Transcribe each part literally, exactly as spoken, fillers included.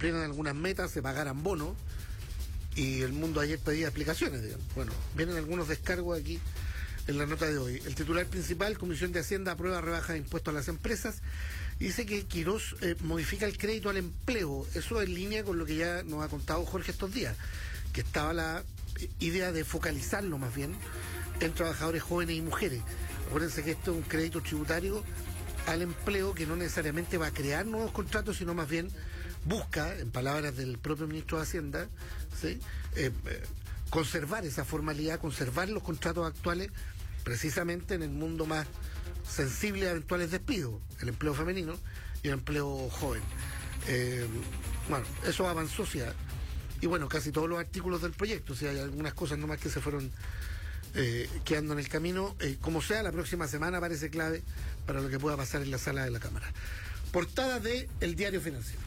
cumplieran algunas metas, se pagaran bonos, y el mundo ayer pedía explicaciones, digamos. Bueno, vienen algunos descargos aquí en la nota de hoy. El titular principal, Comisión de Hacienda aprueba rebaja de impuestos a las empresas, y dice que Quirós eh, modifica el crédito al empleo. Eso en línea con lo que ya nos ha contado Jorge estos días, que estaba la idea de focalizarlo más bien en trabajadores jóvenes y mujeres. Acuérdense que esto es un crédito tributario al empleo que no necesariamente va a crear nuevos contratos, sino más bien busca, en palabras del propio ministro de Hacienda, ¿sí? eh, eh, conservar esa formalidad, conservar los contratos actuales, precisamente en el mundo más sensible a eventuales despidos, el empleo femenino y el empleo joven. Eh, bueno, eso avanzó, sí, y bueno, casi todos los artículos del proyecto, o sea, hay algunas cosas nomás que se fueron Eh, quedando en el camino. Eh, como sea, la próxima semana parece clave para lo que pueda pasar en la sala de la Cámara. Portada de El Diario Financiero.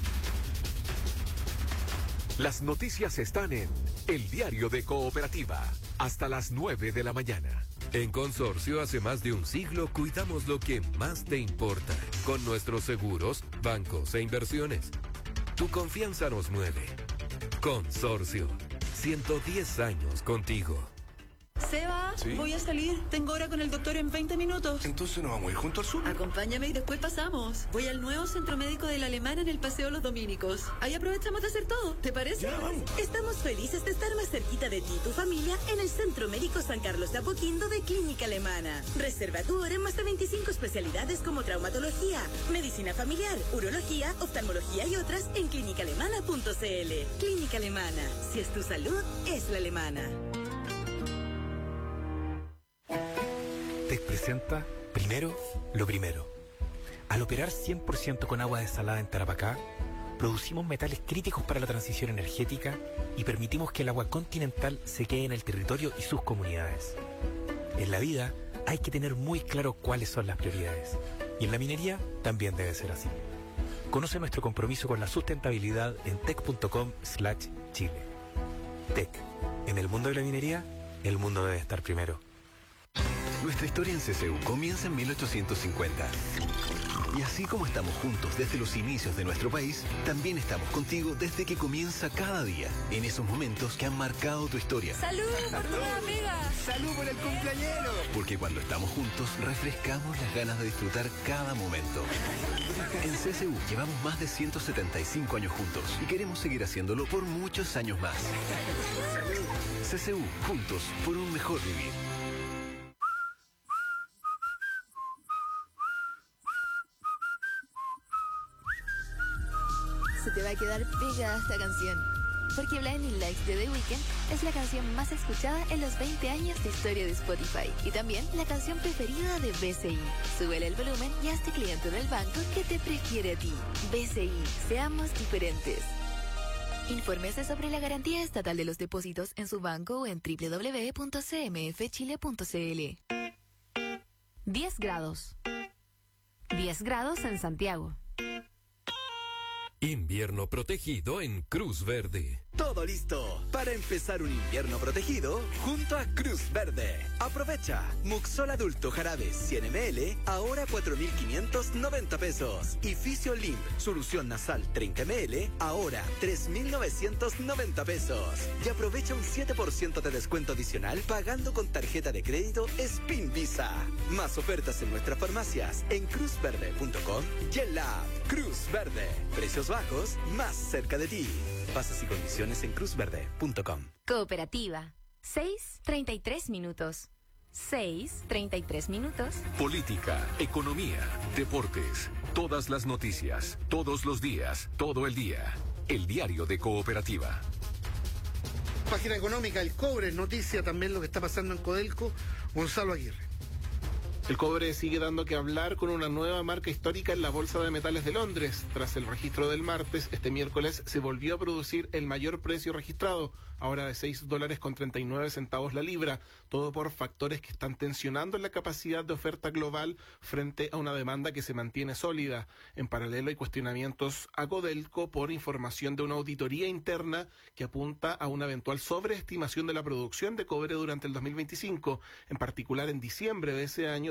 Las noticias están en El Diario de Cooperativa, hasta las nueve de la mañana. En Consorcio, hace más de un siglo, cuidamos lo que más te importa, con nuestros seguros, bancos e inversiones. Tu confianza nos mueve. Consorcio, ciento diez años contigo. Seba, ¿sí? Voy a salir. Tengo hora con el doctor en veinte minutos. Entonces nos vamos a ir juntos al sur. Acompáñame y después pasamos. Voy al nuevo centro médico de la Alemana en el Paseo Los Dominicos. Ahí aprovechamos de hacer todo. ¿Te parece? Ya, vamos. Estamos felices de estar más cerquita de ti y tu familia en el Centro Médico San Carlos de Apoquindo de Clínica Alemana. Reserva tu hora en más de veinticinco especialidades como traumatología, medicina familiar, urología, oftalmología y otras en clínica alemana punto c l. Clínica Alemana. Si es tu salud, es la alemana. Presenta primero lo primero. Al operar cien por ciento con agua desalada en Tarapacá, producimos metales críticos para la transición energética y permitimos que el agua continental se quede en el territorio y sus comunidades. En la vida hay que tener muy claro cuáles son las prioridades, y en la minería también debe ser así. Conoce nuestro compromiso con la sustentabilidad en tec punto com slash chile. Tec, en el mundo de la minería, el mundo debe estar primero. Nuestra historia en C C U comienza en mil ochocientos cincuenta. Y así como estamos juntos desde los inicios de nuestro país, también estamos contigo desde que comienza cada día, en esos momentos que han marcado tu historia. ¡Salud por tu nueva amiga! ¡Salud por el cumpleañero! Porque cuando estamos juntos, refrescamos las ganas de disfrutar cada momento. En C C U llevamos más de ciento setenta y cinco años juntos y queremos seguir haciéndolo por muchos años más. C C U, juntos por un mejor vivir. Se te va a quedar pegada esta canción, porque Blinding Lights de The Weeknd es la canción más escuchada en los veinte años de historia de Spotify y también la canción preferida de B C I. Súbele el volumen y hazte cliente del banco que te prefiere a ti. B C I, seamos diferentes. Infórmese sobre la garantía estatal de los depósitos en su banco o en doble u doble u doble u punto c m f chile punto c l. diez grados. diez grados en Santiago. Invierno protegido en Cruz Verde. Todo listo para empezar un invierno protegido junto a Cruz Verde. Aprovecha Muxol Adulto Jarabe cien mililitros, ahora cuatro mil quinientos noventa pesos. Y Fisiolin Solución Nasal treinta mililitros, ahora tres mil novecientos noventa pesos. Y aprovecha un siete por ciento de descuento adicional pagando con tarjeta de crédito Spin Visa. Más ofertas en nuestras farmacias en cruz verde punto com y en la app Cruz Verde. Precios bajos más cerca de ti. Bases y condiciones en cruz verde punto com. Cooperativa. seis treinta y tres minutos. seis treinta y tres minutos. Política, economía, deportes, todas las noticias, todos los días, todo el día. El Diario de Cooperativa. Página económica, el cobre, noticia también lo que está pasando en Codelco. Gonzalo Aguirre. El cobre sigue dando que hablar con una nueva marca histórica en la Bolsa de Metales de Londres. Tras el registro del martes, este miércoles se volvió a producir el mayor precio registrado, ahora de seis dólares con treinta y nueve centavos la libra, todo por factores que están tensionando la capacidad de oferta global frente a una demanda que se mantiene sólida. En paralelo hay cuestionamientos a Codelco por información de una auditoría interna que apunta a una eventual sobreestimación de la producción de cobre durante el dos mil veinticinco. En particular, en diciembre de ese año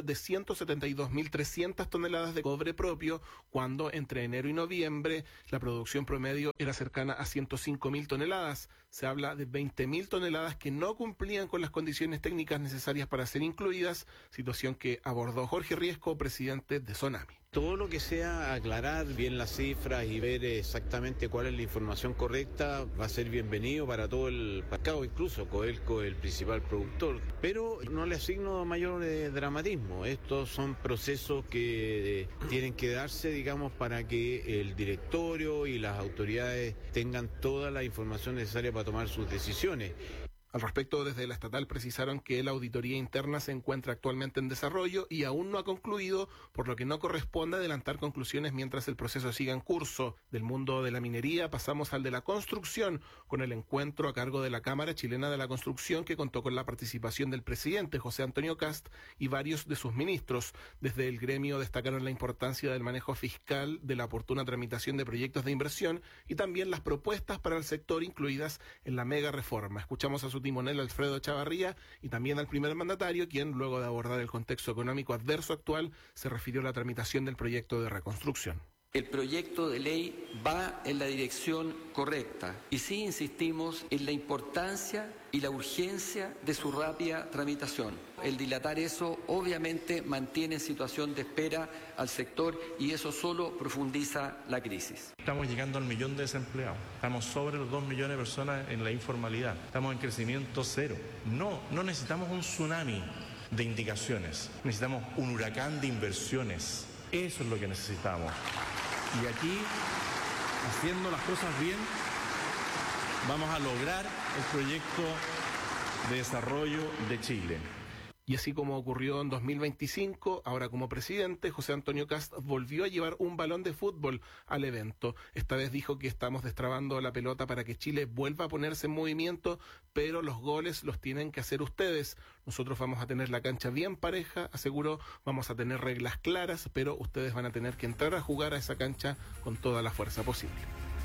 promedio de ciento setenta y dos mil trescientas toneladas de cobre propio, cuando entre enero y noviembre la producción promedio era cercana a ciento cinco mil toneladas. Se habla de veinte mil toneladas que no cumplían con las condiciones técnicas necesarias para ser incluidas, situación que abordó Jorge Riesco, presidente de Sonami. Todo lo que sea aclarar bien las cifras y ver exactamente cuál es la información correcta va a ser bienvenido para todo el mercado, incluso Codelco, el principal productor. Pero no le asigno mayor eh, dramatismo. Estos son procesos que eh, tienen que darse, digamos, para que el directorio y las autoridades tengan toda la información necesaria para tomar sus decisiones. Al respecto, desde la estatal precisaron que la auditoría interna se encuentra actualmente en desarrollo y aún no ha concluido, por lo que no corresponde adelantar conclusiones mientras el proceso siga en curso. Del mundo de la minería pasamos al de la construcción, con el encuentro a cargo de la Cámara Chilena de la Construcción, que contó con la participación del presidente José Antonio Kast y varios de sus ministros. Desde el gremio destacaron la importancia del manejo fiscal, de la oportuna tramitación de proyectos de inversión y también las propuestas para el sector incluidas en la mega reforma. Escuchamos a su timonel Alfredo Chavarría y también al primer mandatario, quien luego de abordar el contexto económico adverso actual se refirió a la tramitación del proyecto de reconstrucción. El proyecto de ley va en la dirección correcta y sí insistimos en la importancia y la urgencia de su rápida tramitación. El dilatar eso obviamente mantiene en situación de espera al sector y eso solo profundiza la crisis. Estamos llegando al millón de desempleados, estamos sobre los dos millones de personas en la informalidad, estamos en crecimiento cero. No, no necesitamos un tsunami de indicaciones, necesitamos un huracán de inversiones. Eso es lo que necesitamos. Y aquí, haciendo las cosas bien, vamos a lograr el proyecto de desarrollo de Chile. Y así como ocurrió en dos mil veinticinco, ahora como presidente, José Antonio Kast volvió a llevar un balón de fútbol al evento. Esta vez dijo que estamos destrabando la pelota para que Chile vuelva a ponerse en movimiento, pero los goles los tienen que hacer ustedes. Nosotros vamos a tener la cancha bien pareja, aseguró, vamos a tener reglas claras, pero ustedes van a tener que entrar a jugar a esa cancha con toda la fuerza posible.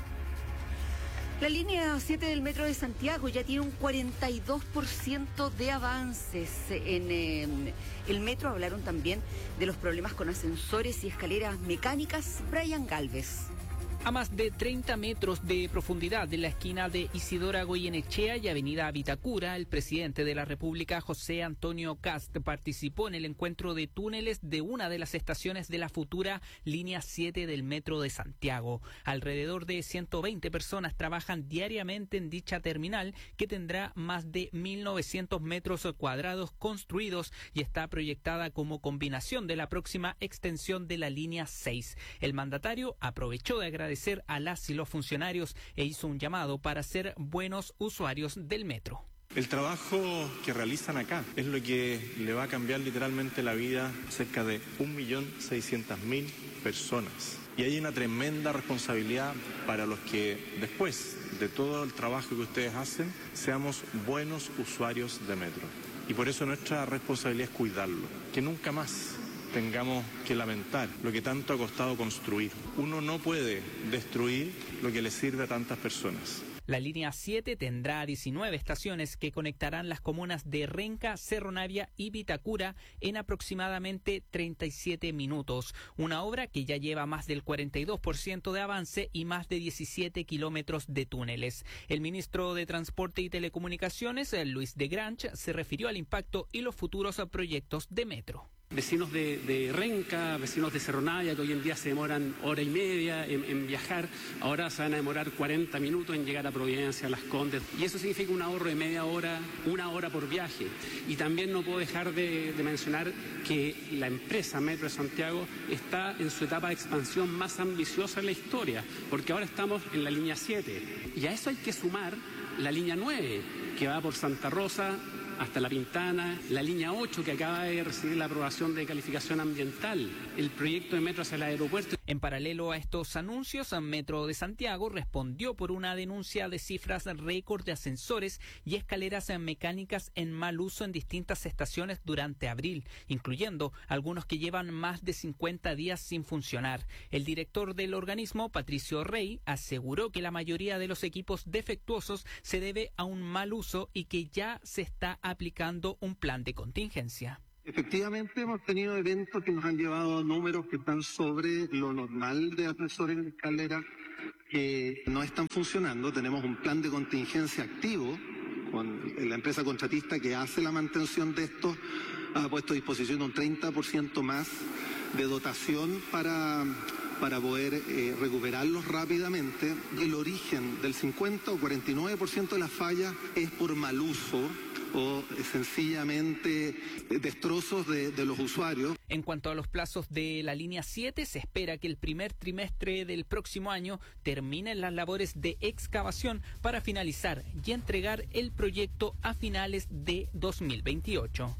La línea siete del Metro de Santiago ya tiene un cuarenta y dos por ciento de avances. En eh, el metro hablaron también de los problemas con ascensores y escaleras mecánicas. Brian Galvez. A más de treinta metros de profundidad de la esquina de Isidora Goyenechea y Avenida Vitacura, el presidente de la República, José Antonio Kast, participó en el encuentro de túneles de una de las estaciones de la futura línea siete del Metro de Santiago. Alrededor de ciento veinte personas trabajan diariamente en dicha terminal, que tendrá más de mil novecientos metros cuadrados construidos y está proyectada como combinación de la próxima extensión de la línea seis. El mandatario aprovechó de agradecer a las y los funcionarios e hizo un llamado para ser buenos usuarios del metro. El trabajo que realizan acá es lo que le va a cambiar literalmente la vida a cerca de un millón seiscientas mil personas. Y hay una tremenda responsabilidad para los que después de todo el trabajo que ustedes hacen, seamos buenos usuarios de metro. Y por eso nuestra responsabilidad es cuidarlo, que nunca más tengamos que lamentar lo que tanto ha costado construir. Uno no puede destruir lo que le sirve a tantas personas. La línea siete tendrá diecinueve estaciones que conectarán las comunas de Renca, Cerro Navia y Vitacura en aproximadamente treinta y siete minutos. Una obra que ya lleva más del cuarenta y dos por ciento de avance y más de diecisiete kilómetros de túneles. El ministro de Transporte y Telecomunicaciones, Luis de Grange, se refirió al impacto y los futuros proyectos de metro. Vecinos de, de Renca, vecinos de Cerro Navia, que hoy en día se demoran hora y media en, en viajar, ahora se van a demorar cuarenta minutos en llegar a Providencia, a Las Condes, y eso significa un ahorro de media hora, una hora por viaje. Y también no puedo dejar de, de mencionar que la empresa Metro de Santiago está en su etapa de expansión más ambiciosa en la historia, porque ahora estamos en la línea siete, y a eso hay que sumar la línea nueve, que va por Santa Rosa hasta La Pintana, la línea ocho, que acaba de recibir la aprobación de calificación ambiental, el proyecto de metro hacia el aeropuerto. En paralelo a estos anuncios, Metro de Santiago respondió por una denuncia de cifras récord de ascensores y escaleras mecánicas en mal uso en distintas estaciones durante abril, incluyendo algunos que llevan más de cincuenta días sin funcionar. El director del organismo, Patricio Rey, aseguró que la mayoría de los equipos defectuosos se debe a un mal uso y que ya se está aplicando un plan de contingencia. Efectivamente, hemos tenido eventos que nos han llevado a números que están sobre lo normal de asesores en escalera, que no están funcionando. Tenemos un plan de contingencia activo con la empresa contratista que hace la mantención de estos, ha puesto a disposición un treinta por ciento más de dotación para, para poder eh, recuperarlos rápidamente. El origen del cincuenta o cuarenta y nueve por ciento de las fallas es por mal uso o sencillamente destrozos de, de los usuarios. En cuanto a los plazos de la línea siete, se espera que el primer trimestre del próximo año terminen las labores de excavación para finalizar y entregar el proyecto a finales de dos mil veintiocho.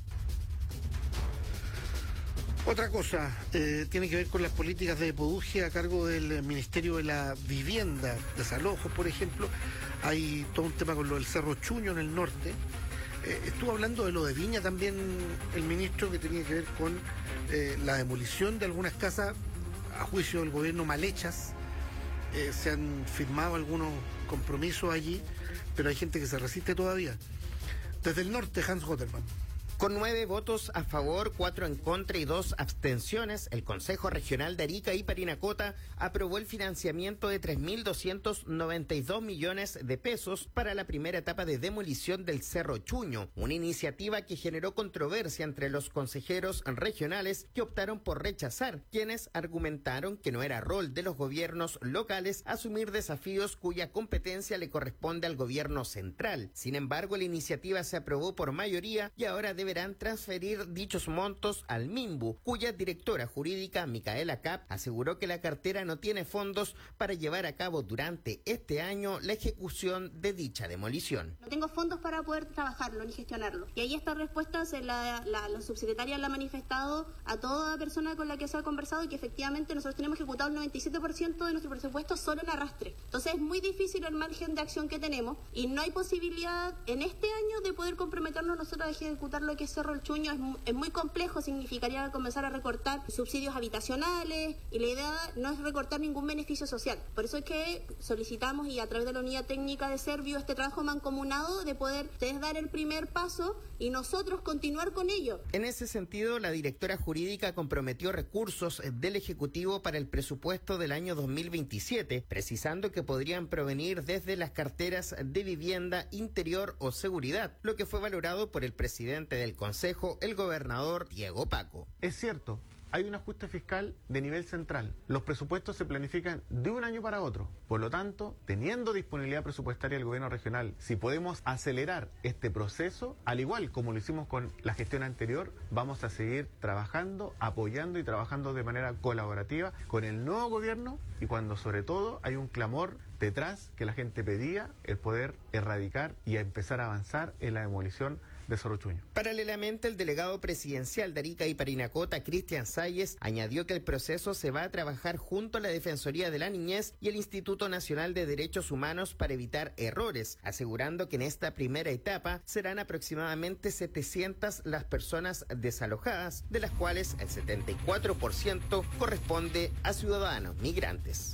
Otra cosa, eh, tiene que ver con las políticas de Poduje a cargo del Ministerio de la Vivienda, desalojos, por ejemplo. Hay todo un tema con lo del Cerro Chuño en el norte. Eh, estuvo hablando de lo de Viña también el ministro, que tenía que ver con eh, la demolición de algunas casas, a juicio del gobierno, mal hechas. Eh, se han firmado algunos compromisos allí, pero hay gente que se resiste todavía. Desde el norte, Hans Gotterman. Con nueve votos a favor, cuatro en contra y dos abstenciones, el Consejo Regional de Arica y Parinacota aprobó el financiamiento de tres mil doscientos noventa y dos millones de pesos para la primera etapa de demolición del Cerro Chuño, una iniciativa que generó controversia entre los consejeros regionales que optaron por rechazar, quienes argumentaron que no era rol de los gobiernos locales asumir desafíos cuya competencia le corresponde al gobierno central. Sin embargo, la iniciativa se aprobó por mayoría y ahora debe deberán transferir dichos montos al MIMBU, cuya directora jurídica, Micaela Kapp, aseguró que la cartera no tiene fondos para llevar a cabo durante este año la ejecución de dicha demolición. No tengo fondos para poder trabajarlo ni gestionarlo. Y ahí esta respuesta se la, la, la subsecretaria la ha manifestado a toda persona con la que se ha conversado, y que efectivamente nosotros tenemos ejecutado el noventa y siete por ciento de nuestro presupuesto solo en arrastre. Entonces es muy difícil el margen de acción que tenemos y no hay posibilidad en este año de poder comprometernos nosotros a ejecutar lo que es Cerro El Chuño. Es, es muy complejo, significaría comenzar a recortar subsidios habitacionales y la idea no es recortar ningún beneficio social. Por eso es que solicitamos, y a través de la unidad técnica de Servio, este trabajo mancomunado de poder ustedes dar el primer paso y nosotros continuar con ello. En ese sentido, la directora jurídica comprometió recursos del Ejecutivo para el presupuesto del año dos mil veintisiete, precisando que podrían provenir desde las carteras de vivienda, interior o seguridad, lo que fue valorado por el presidente del Consejo, el gobernador Diego Paco. Es cierto, hay un ajuste fiscal de nivel central. Los presupuestos se planifican de un año para otro. Por lo tanto, teniendo disponibilidad presupuestaria del gobierno regional, si podemos acelerar este proceso, al igual como lo hicimos con la gestión anterior, vamos a seguir trabajando, apoyando y trabajando de manera colaborativa con el nuevo gobierno, y cuando sobre todo hay un clamor detrás que la gente pedía, el poder erradicar y a empezar a avanzar en la demolición de Cerro Chuño. Paralelamente, el delegado presidencial de Arica y Parinacota, Cristian Salles, añadió que el proceso se va a trabajar junto a la Defensoría de la Niñez y el Instituto Nacional de Derechos Humanos para evitar errores, asegurando que en esta primera etapa serán aproximadamente setecientas las personas desalojadas, de las cuales el setenta y cuatro por ciento corresponde a ciudadanos migrantes.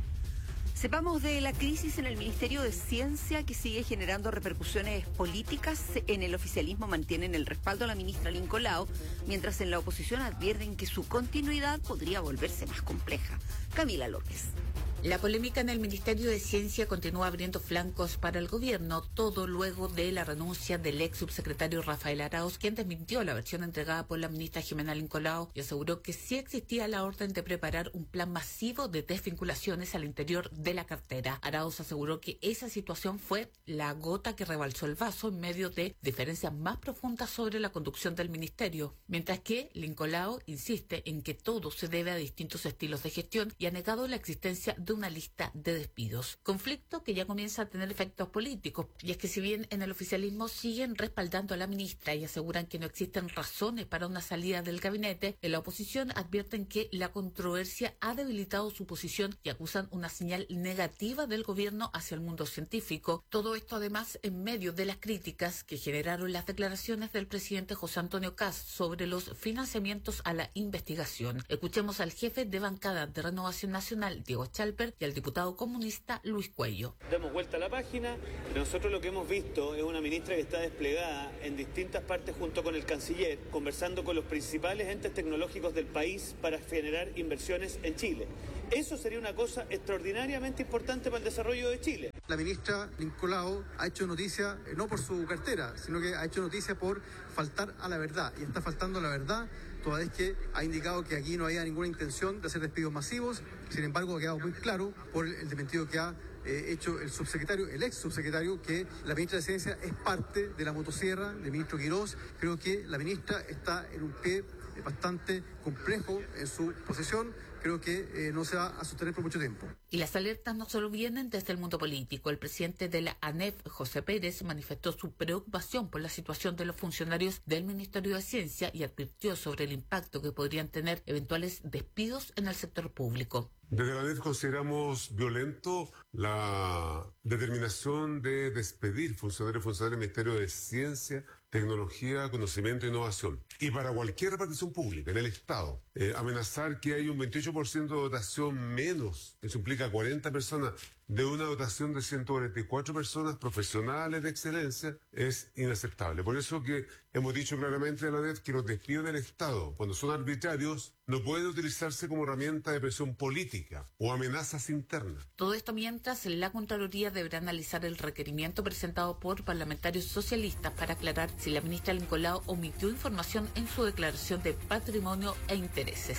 Sepamos de la crisis en el Ministerio de Ciencia, que sigue generando repercusiones políticas. En el oficialismo mantienen el respaldo a la ministra Lincolao, mientras en la oposición advierten que su continuidad podría volverse más compleja. Camila López. La polémica en el Ministerio de Ciencia continúa abriendo flancos para el gobierno, todo luego de la renuncia del ex subsecretario Rafael Arauz, quien desmintió la versión entregada por la ministra Jimena Lincolao y aseguró que sí existía la orden de preparar un plan masivo de desvinculaciones al interior de la cartera. Arauz aseguró que esa situación fue la gota que rebalsó el vaso en medio de diferencias más profundas sobre la conducción del ministerio, mientras que Lincolao insiste en que todo se debe a distintos estilos de gestión y ha negado la existencia de una lista de despidos. Conflicto que ya comienza a tener efectos políticos, y es que si bien en el oficialismo siguen respaldando a la ministra y aseguran que no existen razones para una salida del gabinete, en la oposición advierten que la controversia ha debilitado su posición y acusan una señal negativa del gobierno hacia el mundo científico. Todo esto además en medio de las críticas que generaron las declaraciones del presidente José Antonio Kast sobre los financiamientos a la investigación. Escuchemos al jefe de bancada de Renovación Nacional, Diego Chalper, Alpert y al diputado comunista Luis Cuello. Damos vuelta a la página. Nosotros lo que hemos visto es una ministra que está desplegada en distintas partes junto con el canciller, conversando con los principales entes tecnológicos del país para generar inversiones en Chile. Eso sería una cosa extraordinariamente importante para el desarrollo de Chile. La ministra Nicolao ha hecho noticia, eh, no por su cartera, sino que ha hecho noticia por faltar a la verdad. Y está faltando a la verdad, toda vez que ha indicado que aquí no había ninguna intención de hacer despidos masivos. Sin embargo, ha quedado muy claro por el desmentido que ha eh, hecho el subsecretario, el ex subsecretario, que la ministra de Ciencia es parte de la motosierra del ministro Quirós. Creo que la ministra está en un pie bastante complejo en su posición. Creo que eh, no se va a sostener por mucho tiempo. Y las alertas no solo vienen desde el mundo político. El presidente de la ANEF, José Pérez, manifestó su preocupación por la situación de los funcionarios del Ministerio de Ciencia y advirtió sobre el impacto que podrían tener eventuales despidos en el sector público. Desde la ANEF consideramos violento la determinación de despedir funcionarios y funcionarios del Ministerio de Ciencia, Tecnología, Conocimiento e Innovación. Y para cualquier repartición pública en el Estado, eh, amenazar que hay un veintiocho por ciento de dotación menos, eso implica cuarenta personas, de una dotación de ciento cuarenta y cuatro personas profesionales de excelencia, es inaceptable. Por eso que hemos dicho claramente a la ANEF que los despidos del Estado, cuando son arbitrarios, no pueden utilizarse como herramienta de presión política o amenazas internas. Todo esto mientras la Contraloría deberá analizar el requerimiento presentado por parlamentarios socialistas para aclarar si la ministra Nicolao omitió información en su declaración de patrimonio e intereses.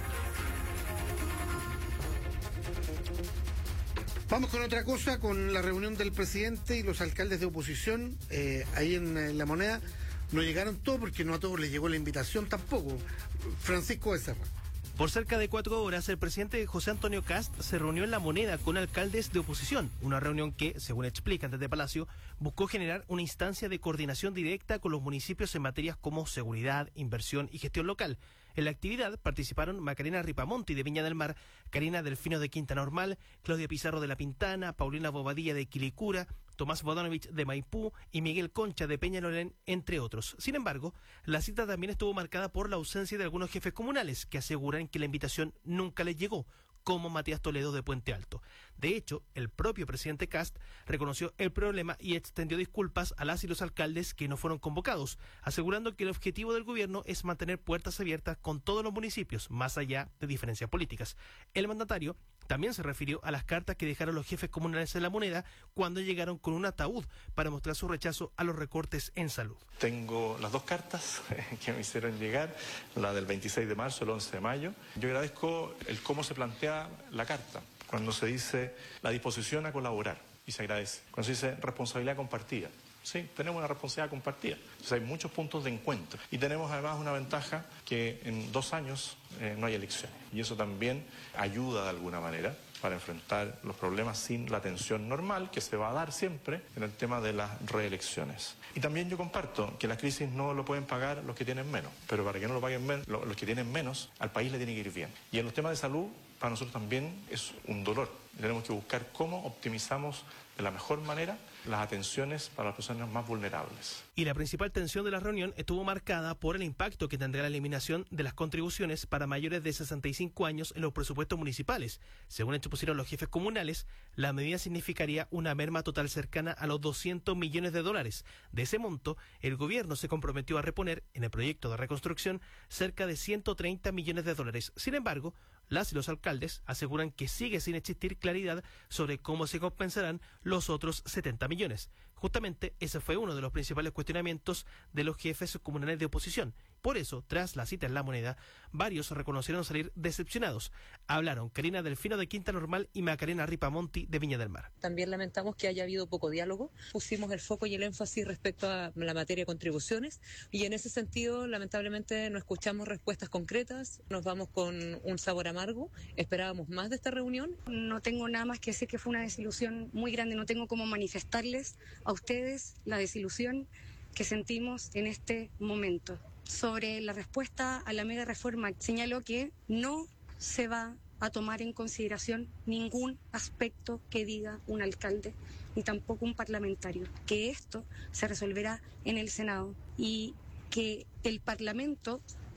Vamos con otra cosa, con la reunión del presidente y los alcaldes de oposición eh, ahí en, en La Moneda. No llegaron todos porque no a todos les llegó la invitación tampoco. Francisco Becerra. Por cerca de cuatro horas, el presidente José Antonio Kast se reunió en La Moneda con alcaldes de oposición, una reunión que, según explican desde Palacio, buscó generar una instancia de coordinación directa con los municipios en materias como seguridad, inversión y gestión local. En la actividad participaron Macarena Ripamonti de Viña del Mar, Karina Delfino de Quinta Normal, Claudia Pizarro de La Pintana, Paulina Bobadilla de Quilicura, Tomás Bodanovich de Maipú y Miguel Concha de Peñalolén, entre otros. Sin embargo, la cita también estuvo marcada por la ausencia de algunos jefes comunales que aseguran que la invitación nunca les llegó, como Matías Toledo de Puente Alto. De hecho, el propio presidente Kast reconoció el problema y extendió disculpas a las y los alcaldes que no fueron convocados, asegurando que el objetivo del gobierno es mantener puertas abiertas con todos los municipios, más allá de diferencias políticas. El mandatario también se refirió a las cartas que dejaron los jefes comunales en La Moneda cuando llegaron con un ataúd para mostrar su rechazo a los recortes en salud. Tengo las dos cartas que me hicieron llegar, la del veintiséis de marzo, el once de mayo. Yo agradezco el cómo se plantea la carta, cuando se dice la disposición a colaborar, y se agradece. Cuando se dice responsabilidad compartida. Sí, tenemos una responsabilidad compartida. Entonces hay muchos puntos de encuentro. Y tenemos además una ventaja que en dos años eh, no hay elecciones. Y eso también ayuda de alguna manera para enfrentar los problemas sin la tensión normal que se va a dar siempre en el tema de las reelecciones. Y también yo comparto que la crisis no lo pueden pagar los que tienen menos, pero para que no lo paguen men- los que tienen menos, al país le tiene que ir bien. Y en los temas de salud, para nosotros también es un dolor. Tenemos que buscar cómo optimizamos de la mejor manera las atenciones para las personas más vulnerables. Y la principal tensión de la reunión estuvo marcada por el impacto que tendrá la eliminación de las contribuciones para mayores de sesenta y cinco años en los presupuestos municipales. Según expusieron los jefes comunales, la medida significaría una merma total cercana a los doscientos millones de dólares. De ese monto, el gobierno se comprometió a reponer en el proyecto de reconstrucción cerca de ciento treinta millones de dólares. Sin embargo, las y los alcaldes aseguran que sigue sin existir claridad sobre cómo se compensarán los otros setenta millones. Justamente ese fue uno de los principales cuestionamientos de los jefes comunales de oposición. Por eso, tras la cita en La Moneda, varios reconocieron salir decepcionados. Hablaron Karina Delfino de Quinta Normal y Macarena Ripamonti de Viña del Mar. También lamentamos que haya habido poco diálogo. Pusimos el foco y el énfasis respecto a la materia de contribuciones y en ese sentido, lamentablemente, no escuchamos respuestas concretas. Nos vamos con un sabor amargo. Esperábamos más de esta reunión. No tengo nada más que decir que fue una desilusión muy grande. No tengo cómo manifestarles a ustedes la desilusión que sentimos en este momento. Sobre la respuesta a la mega reforma, señaló que no se va a tomar en consideración ningún aspecto que diga un alcalde ni tampoco un parlamentario, que esto se resolverá en el Senado y que el Parlamento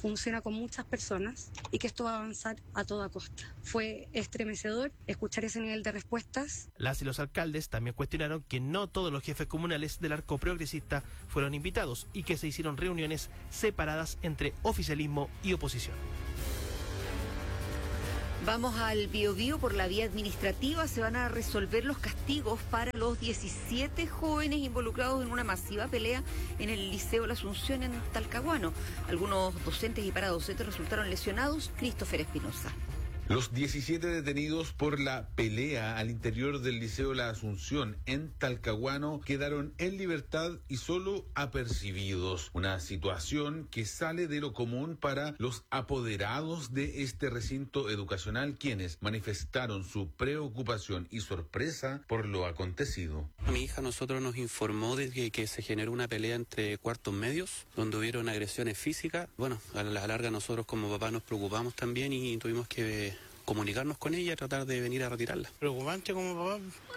funciona con muchas personas y que esto va a avanzar a toda costa. Fue estremecedor escuchar ese nivel de respuestas. Las y los alcaldes también cuestionaron que no todos los jefes comunales del arco progresista fueron invitados y que se hicieron reuniones separadas entre oficialismo y oposición. Vamos al Biobío. Por la vía administrativa se van a resolver los castigos para los diecisiete jóvenes involucrados en una masiva pelea en el Liceo La Asunción en Talcahuano. Algunos docentes y paradocentes resultaron lesionados. Christopher Espinosa. Los diecisiete detenidos por la pelea al interior del Liceo La Asunción en Talcahuano quedaron en libertad y solo apercibidos. Una situación que sale de lo común para los apoderados de este recinto educacional, quienes manifestaron su preocupación y sorpresa por lo acontecido. A mi hija a nosotros nos informó de que, que se generó una pelea entre cuartos medios, donde hubieron agresiones físicas. Bueno, a la larga nosotros como papá nos preocupamos también y tuvimos que comunicarnos con ella y tratar de venir a retirarla. Preocupante como papá,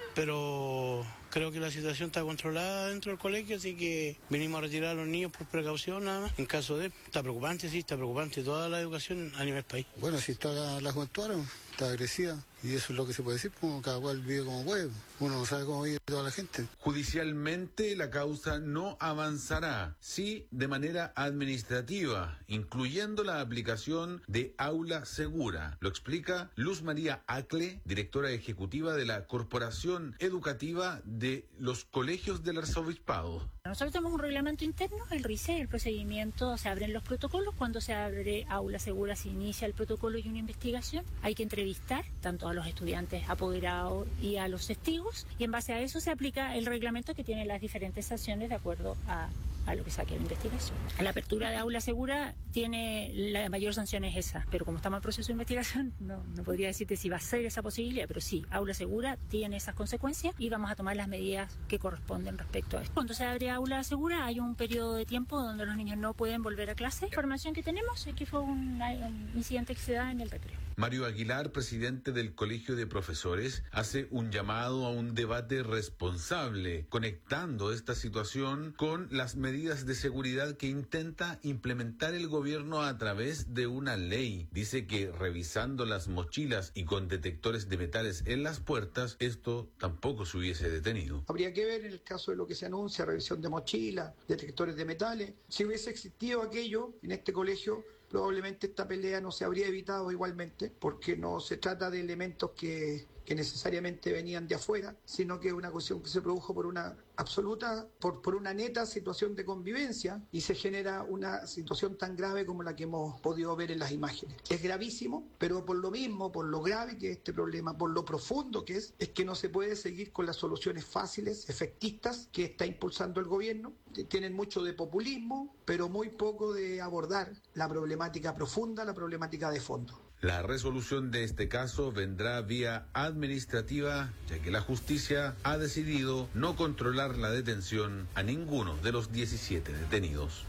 pero creo que la situación está controlada dentro del colegio, así que vinimos a retirar a los niños por precaución nada más. En caso de, está preocupante, sí, está preocupante toda la educación a nivel país. Bueno, si está la, la juventud ahora, está agresiva, y eso es lo que se puede decir, como cada cual vive como puede, uno no sabe cómo vive toda la gente. Judicialmente la causa no avanzará, sí de manera administrativa, incluyendo la aplicación de aula segura. Lo explica Luz María Acle, directora ejecutiva de la Corporación Educativa de los Colegios del Arzobispado. Nosotros tenemos un reglamento interno, el R I C E, el procedimiento, se abren los protocolos. Cuando se abre aula segura se inicia el protocolo y una investigación. Hay que entrevistar tanto a los estudiantes apoderados y a los testigos, y en base a eso se aplica el reglamento que tiene las diferentes sanciones de acuerdo a, a lo que saque la investigación. La apertura de aula segura tiene la mayor sanción es esa, pero como estamos en proceso de investigación no, no podría decirte si va a ser esa posibilidad, pero sí, aula segura tiene esas consecuencias y vamos a tomar las medidas que corresponden respecto a esto. Cuando se abre aula segura hay un periodo de tiempo donde los niños no pueden volver a clase. La información que tenemos es que fue un, un incidente que se da en el recreo. Mario Aguilar, presidente del Colegio de Profesores, hace un llamado a un debate responsable, conectando esta situación con las medidas de seguridad que intenta implementar el gobierno a través de una ley. Dice que revisando las mochilas y con detectores de metales en las puertas, esto tampoco se hubiese detenido. Habría que ver en el caso de lo que se anuncia, revisión de mochilas, detectores de metales. Si hubiese existido aquello en este colegio, probablemente esta pelea no se habría evitado igualmente, porque no se trata de elementos que, que necesariamente venían de afuera, sino que es una cuestión que se produjo por una absoluta, por, por una neta situación de convivencia, y se genera una situación tan grave como la que hemos podido ver en las imágenes. Es gravísimo, pero por lo mismo, por lo grave que es este problema, por lo profundo que es, es que no se puede seguir con las soluciones fáciles, efectistas, que está impulsando el gobierno. Tienen mucho de populismo, pero muy poco de abordar la problemática profunda, la problemática de fondo. La resolución de este caso vendrá vía administrativa, ya que la justicia ha decidido no controlar la detención a ninguno de los diecisiete detenidos.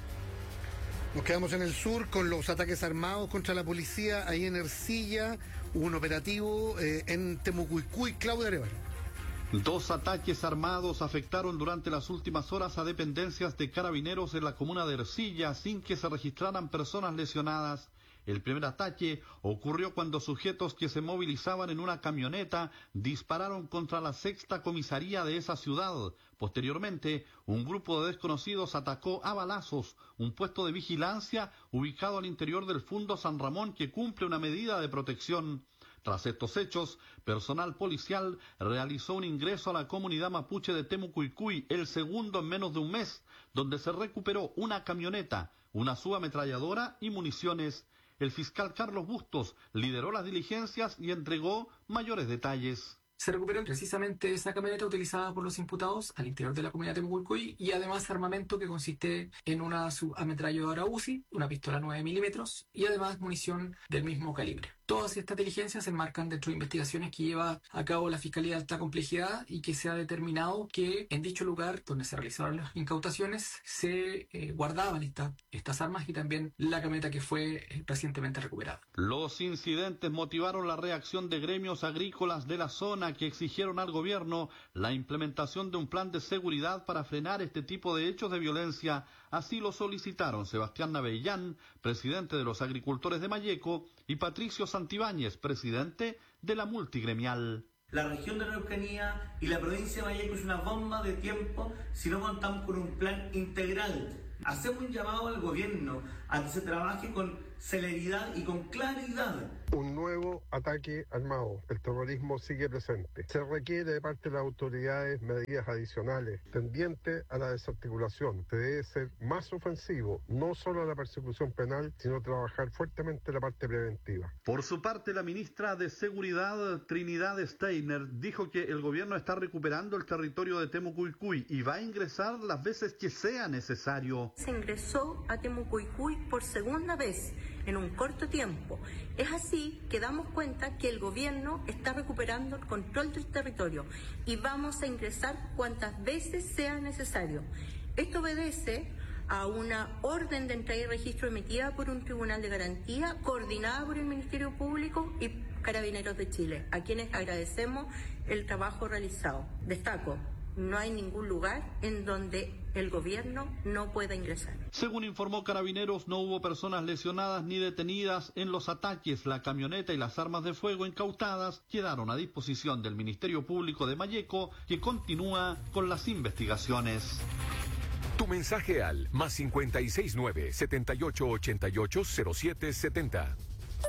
Nos quedamos en el sur con los ataques armados contra la policía. Ahí en Ercilla hubo un operativo eh, en Temucuicui. Claudia Arevalo. Dos ataques armados afectaron durante las últimas horas a dependencias de carabineros en la comuna de Ercilla sin que se registraran personas lesionadas. El primer ataque ocurrió cuando sujetos que se movilizaban en una camioneta dispararon contra la sexta comisaría de esa ciudad. Posteriormente, un grupo de desconocidos atacó a balazos un puesto de vigilancia ubicado al interior del Fundo San Ramón que cumple una medida de protección. Tras estos hechos, personal policial realizó un ingreso a la comunidad mapuche de Temucuicui, el segundo en menos de un mes, donde se recuperó una camioneta, una subametralladora y municiones. El fiscal Carlos Bustos lideró las diligencias y entregó mayores detalles. Se recuperó precisamente esa camioneta utilizada por los imputados al interior de la comunidad de Temucuicui y además armamento que consiste en una subametralladora U C I, una pistola nueve milímetros y además munición del mismo calibre. Todas estas diligencias se enmarcan dentro de investigaciones que lleva a cabo la Fiscalía de Alta Complejidad y que se ha determinado que en dicho lugar donde se realizaron las incautaciones se eh, guardaban esta, estas armas y también la camioneta que fue eh, recientemente recuperada. Los incidentes motivaron la reacción de gremios agrícolas de la zona semana que exigieron al gobierno la implementación de un plan de seguridad para frenar este tipo de hechos de violencia. Así lo solicitaron Sebastián Navellán, presidente de los agricultores de Malleco, y Patricio Santibáñez, presidente de la multigremial. La región de la Araucanía y la provincia de Malleco es una bomba de tiempo si no contamos con un plan integral. Hacemos un llamado al gobierno a que se trabaje con celeridad y con claridad. Un nuevo ataque armado. El terrorismo sigue presente. Se requiere de parte de las autoridades medidas adicionales tendientes a la desarticulación. Se debe ser más ofensivo, no solo a la persecución penal, sino trabajar fuertemente la parte preventiva. Por su parte, la ministra de Seguridad, Trinidad Steiner, dijo que el gobierno está recuperando el territorio de Temucuicui y va a ingresar las veces que sea necesario. Se ingresó a Temucuicui por segunda vez en un corto tiempo. Es así que damos cuenta que el gobierno está recuperando el control del territorio y vamos a ingresar cuantas veces sea necesario. Esto obedece a una orden de entrada y registro emitida por un tribunal de garantía, coordinada por el Ministerio Público y Carabineros de Chile, a quienes agradecemos el trabajo realizado. Destaco, no hay ningún lugar en donde el gobierno no pueda ingresar. Según informó Carabineros, no hubo personas lesionadas ni detenidas en los ataques. La camioneta y las armas de fuego incautadas quedaron a disposición del Ministerio Público de Malleco, que continúa con las investigaciones. Tu mensaje al más cincuenta y seis nueve, setenta y ocho ochenta y ocho cero siete setenta.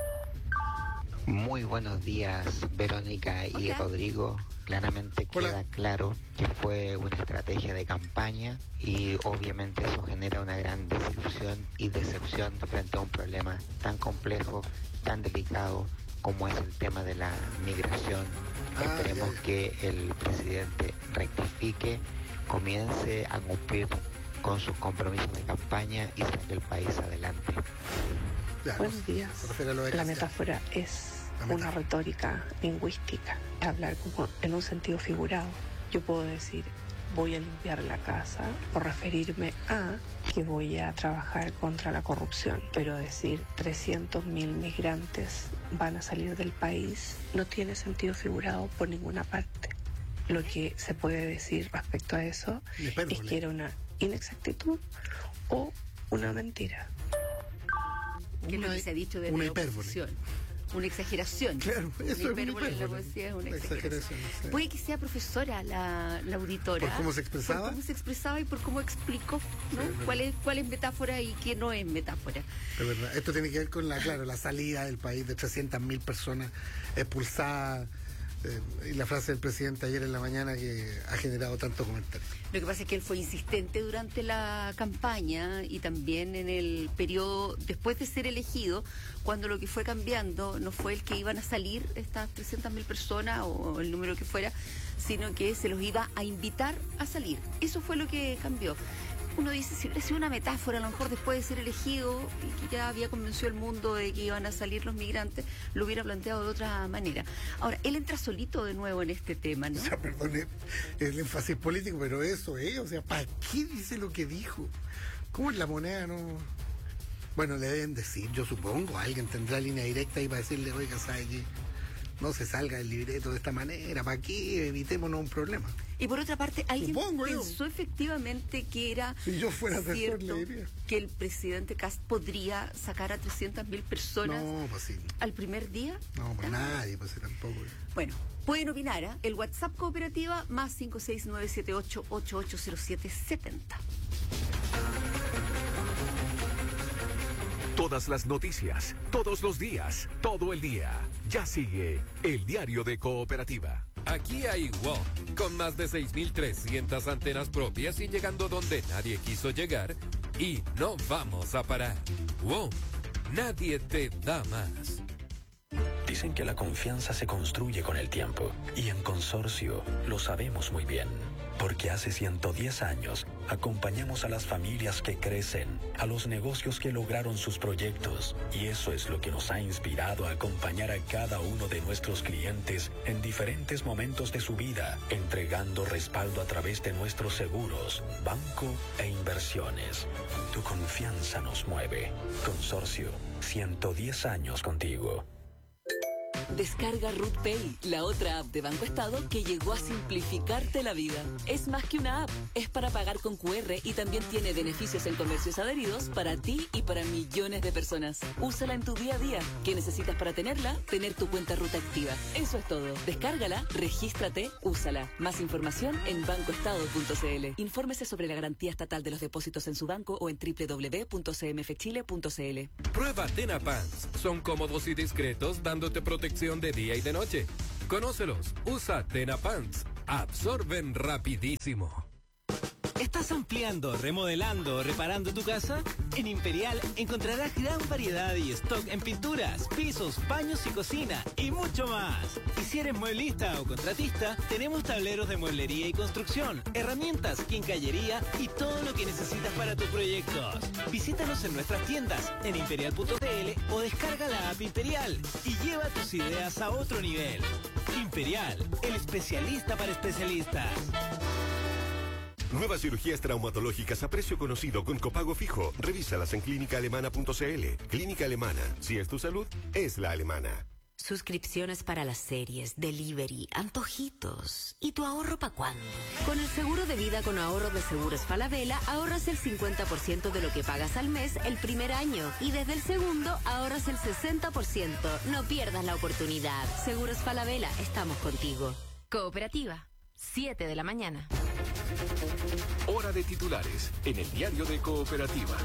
Muy buenos días, Verónica y Hola. Rodrigo. Claramente queda Hola. claro que fue una estrategia de campaña y obviamente eso genera una gran desilusión y decepción frente a un problema tan complejo, tan delicado como es el tema de la migración. Ah, Esperemos yeah. que el presidente rectifique, comience a cumplir con sus compromisos de campaña y saque el país adelante. Claro, Buenos días. La metáfora es una retórica lingüística, hablar como en un sentido figurado. Yo puedo decir, voy a limpiar la casa o referirme a que voy a trabajar contra la corrupción, pero decir trescientos mil migrantes van a salir del país no tiene sentido figurado por ninguna parte. Lo que se puede decir respecto a eso es que era una inexactitud o una mentira. ¿Qué es lo que se ha dicho desde la oposición? Una exageración. Claro, eso una es una en la poesía es una, una exageración. exageración sí. Puede que sea profesora la, la auditora. ¿Por cómo se expresaba? Por cómo se expresaba y por cómo explicó, ¿no? Sí, cuál es cuál es metáfora y qué no es metáfora. Es verdad. Esto tiene que ver con la, claro, la salida del país de trescientas mil personas expulsadas. Eh, y la frase del presidente ayer en la mañana que ha generado tanto comentario. Lo que pasa es que él fue insistente durante la campaña y también en el periodo después de ser elegido, cuando lo que fue cambiando no fue el que iban a salir estas trescientas mil personas o el número que fuera, sino que se los iba a invitar a salir. Eso fue lo que cambió. Uno dice, si hubiera sido una metáfora, a lo mejor después de ser elegido y que ya había convencido al mundo de que iban a salir los migrantes, lo hubiera planteado de otra manera. Ahora, él entra solito de nuevo en este tema, ¿no? O sea, perdone el énfasis político, pero eso, ¿eh? O sea, ¿para qué dice lo que dijo? ¿Cómo es la moneda, no? Bueno, le deben decir, yo supongo, alguien tendrá línea directa ahí para decirle, oiga, ¿sabe qué? No se salga del libreto de esta manera, ¿para qué? Evitémonos un problema. Y por otra parte, alguien Supongo pensó yo. efectivamente que era si yo fuera cierto asesor, le diría. que el presidente Kast podría sacar a trescientas mil personas no, pues sí. al primer día. No, pues ¿Ah? nadie, pues tampoco. Bueno, pueden opinar, ¿eh? El WhatsApp Cooperativa más cinco seis nueve siete ocho ocho ocho cero siete setenta. Todas las noticias, todos los días, todo el día. Ya sigue el Diario de Cooperativa. Aquí hay WOM, con más de seis mil trescientas antenas propias y llegando donde nadie quiso llegar. Y no vamos a parar. WOM, nadie te da más. Dicen que la confianza se construye con el tiempo. Y en Consorcio lo sabemos muy bien. Porque hace ciento diez años acompañamos a las familias que crecen, a los negocios que lograron sus proyectos. Y eso es lo que nos ha inspirado a acompañar a cada uno de nuestros clientes en diferentes momentos de su vida, entregando respaldo a través de nuestros seguros, banco e inversiones. Tu confianza nos mueve. Consorcio, ciento diez años contigo. Descarga Ruth Pay, la otra app de Banco Estado que llegó a simplificarte la vida. Es más que una app, es para pagar con cu erre y también tiene beneficios en comercios adheridos para ti y para millones de personas. Úsala en tu día a día. ¿Qué necesitas para tenerla? Tener tu cuenta Ruth activa. Eso es todo. Descárgala, regístrate, úsala. Más información en banco estado punto c l. Infórmese sobre la garantía estatal de los depósitos en su banco o en doble u doble u doble u punto c m f chile punto c l. Prueba Tena Pants. Son cómodos y discretos, dándote protección de día y de noche. Conócelos. Usa Tena Pants. Absorben rapidísimo. ¿Estás ampliando, remodelando o reparando tu casa? En Imperial encontrarás gran variedad y stock en pinturas, pisos, baños y cocina y mucho más. Y si eres mueblista o contratista, tenemos tableros de mueblería y construcción, herramientas, quincallería y todo lo que necesitas para tus proyectos. Visítanos en nuestras tiendas en imperial punto c l o descarga la app Imperial y lleva tus ideas a otro nivel. Imperial, el especialista para especialistas. Nuevas cirugías traumatológicas a precio conocido con copago fijo. Revísalas en clínica alemana punto c l. Clínica Alemana. Si es tu salud, es la alemana. Suscripciones para las series, delivery, antojitos. ¿Y tu ahorro para cuándo? Con el seguro de vida con ahorro de Seguros Falabella, ahorras el cincuenta por ciento de lo que pagas al mes el primer año. Y desde el segundo, ahorras el sesenta por ciento. No pierdas la oportunidad. Seguros Falabella, estamos contigo. Cooperativa, siete de la mañana. Hora de titulares en el diario de Cooperativa.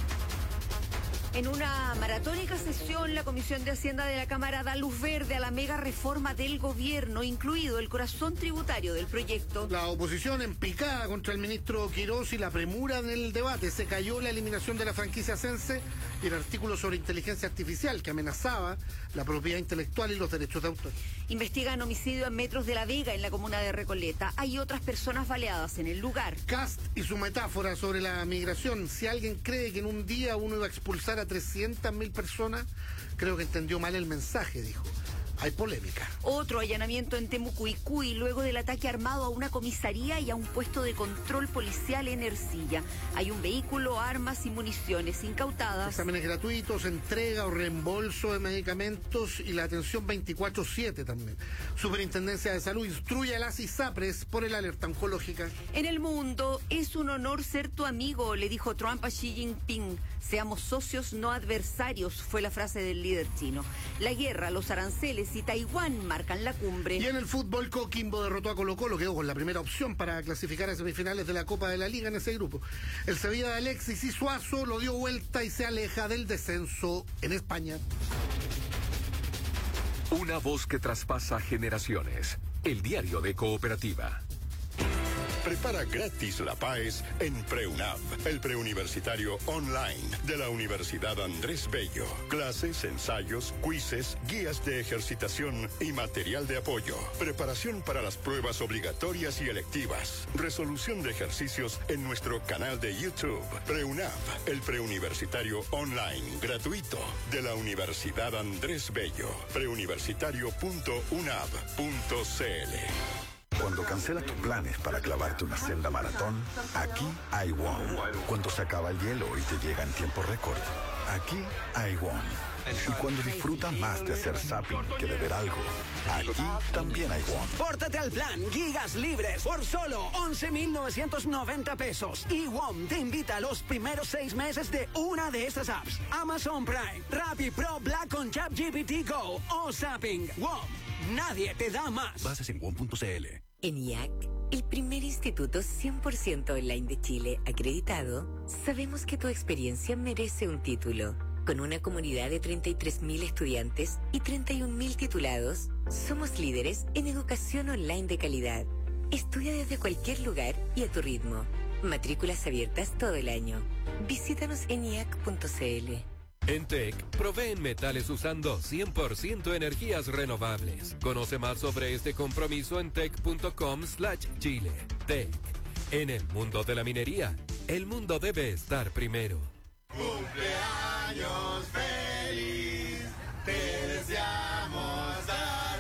En una maratónica sesión, la Comisión de Hacienda de la Cámara da luz verde a la mega reforma del gobierno, incluido el corazón tributario del proyecto. La oposición en picada contra el ministro Quirós y la premura en el debate. Se cayó la eliminación de la franquicia Sense y el artículo sobre inteligencia artificial que amenazaba la propiedad intelectual y los derechos de autor. Investigan homicidio en Metros de la Vega, en la comuna de Recoleta. Hay otras personas baleadas en el lugar. Cast y su metáfora sobre la migración. Si alguien cree que en un día uno iba a expulsar a trescientas mil personas, creo que entendió mal el mensaje, dijo. Hay polémica. Otro allanamiento en Temucuicuy luego del ataque armado a una comisaría y a un puesto de control policial en Ercilla. Hay un vehículo, armas y municiones incautadas. Exámenes gratuitos, entrega o reembolso de medicamentos y la atención veinticuatro siete también. Superintendencia de Salud instruye a las ISAPRES por el alerta oncológica. En el mundo, es un honor ser tu amigo, le dijo Trump a Xi Jinping. Seamos socios, no adversarios, fue la frase del líder chino. La guerra, los aranceles y Taiwán marcan la cumbre. Y en el fútbol, Coquimbo derrotó a Colo-Colo, quedó con la primera opción para clasificar a semifinales de la Copa de la Liga en ese grupo. El Sevilla de Alexis y Suazo lo dio vuelta y se aleja del descenso en España. Una voz que traspasa generaciones. El diario de Cooperativa. Prepara gratis la PAES en PreUNAV, el preuniversitario online de la Universidad Andrés Bello. Clases, ensayos, quizzes, guías de ejercitación y material de apoyo. Preparación para las pruebas obligatorias y electivas. Resolución de ejercicios en nuestro canal de YouTube. PreUNAV, el preuniversitario online gratuito de la Universidad Andrés Bello. preuniversitario punto unav punto c l. Cuando cancelas tus planes para clavarte una senda maratón, aquí hay WOM. Cuando se acaba el hielo y te llega en tiempo récord, aquí hay WOM. Y cuando disfrutas más de hacer zapping que de ver algo, aquí también hay WOM. Pórtate al plan Gigas Libres por solo once mil novecientos noventa pesos. Y WOM te invita a los primeros seis meses de una de estas apps. Amazon Prime, Rappi Pro Black con ChatGPT Go o Zapping. WOM, nadie te da más. Bases en wom punto c l. En I A C, el primer instituto cien por ciento online de Chile acreditado, sabemos que tu experiencia merece un título. Con una comunidad de treinta y tres mil estudiantes y treinta y un mil titulados, somos líderes en educación online de calidad. Estudia desde cualquier lugar y a tu ritmo. Matrículas abiertas todo el año. Visítanos en i a c punto c l. En T E C, proveen metales usando cien por ciento energías renovables. Conoce más sobre este compromiso en tec punto com slash chile. T E C. En el mundo de la minería, el mundo debe estar primero. ¡Cumpleaños feliz! Te deseamos dar.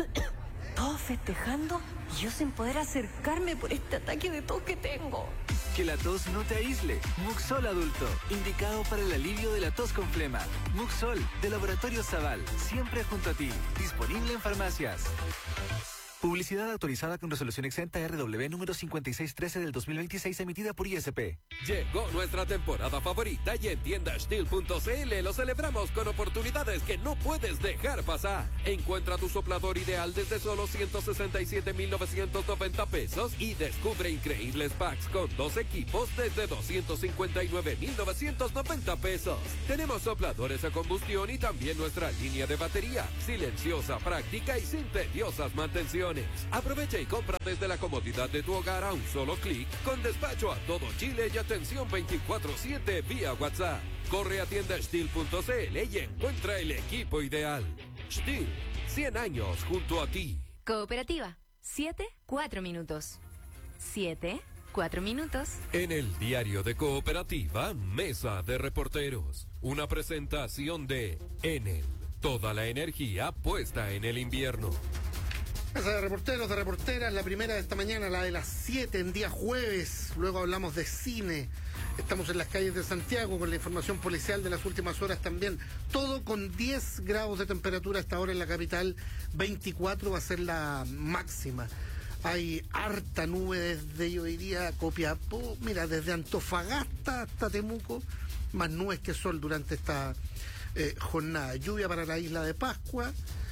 ¿Todos festejando? Y yo sin poder acercarme por este ataque de tos que tengo. Que la tos no te aísle. Muxol Adulto, indicado para el alivio de la tos con flema. Muxol, de Laboratorio Zaval, siempre junto a ti. Disponible en farmacias. Publicidad autorizada con resolución exenta R W número cincuenta y seis trece del dos mil veintiséis, emitida por I S P. Llegó nuestra temporada favorita y en tienda steel punto c l lo celebramos con oportunidades que no puedes dejar pasar. Encuentra tu soplador ideal desde solo ciento sesenta y siete mil novecientos noventa pesos y descubre increíbles packs con dos equipos desde doscientos cincuenta y nueve mil novecientos noventa pesos. Tenemos sopladores a combustión y también nuestra línea de batería, silenciosa, práctica y sin tediosas mantenciones. Aprovecha y compra desde la comodidad de tu hogar a un solo clic, con despacho a todo Chile y atención veinticuatro siete vía WhatsApp. Corre a tienda steel punto c l y encuentra el equipo ideal. Steel, cien años junto a ti. Cooperativa, siete, cuatro minutos. siete, cuatro minutos. En el diario de Cooperativa, Mesa de Reporteros. Una presentación de Enel. Toda la energía puesta en el invierno. Mesa de reporteros, de reporteras, la primera de esta mañana, la de las siete en día jueves. Luego hablamos de cine. Estamos en las calles de Santiago con la información policial de las últimas horas también. Todo con diez grados de temperatura hasta ahora en la capital. veinticuatro va a ser la máxima. Hay harta nube desde, yo diría, Copiapó. Mira, desde Antofagasta hasta Temuco. Más nubes que sol durante esta eh, jornada. Lluvia para la isla de Pascua.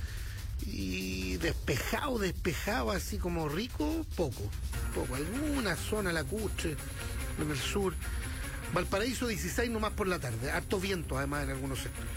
Y despejado, despejado, así como rico, poco, poco. Alguna zona lacustre en el sur. Valparaíso dieciséis nomás por la tarde. Harto viento además en algunos sectores.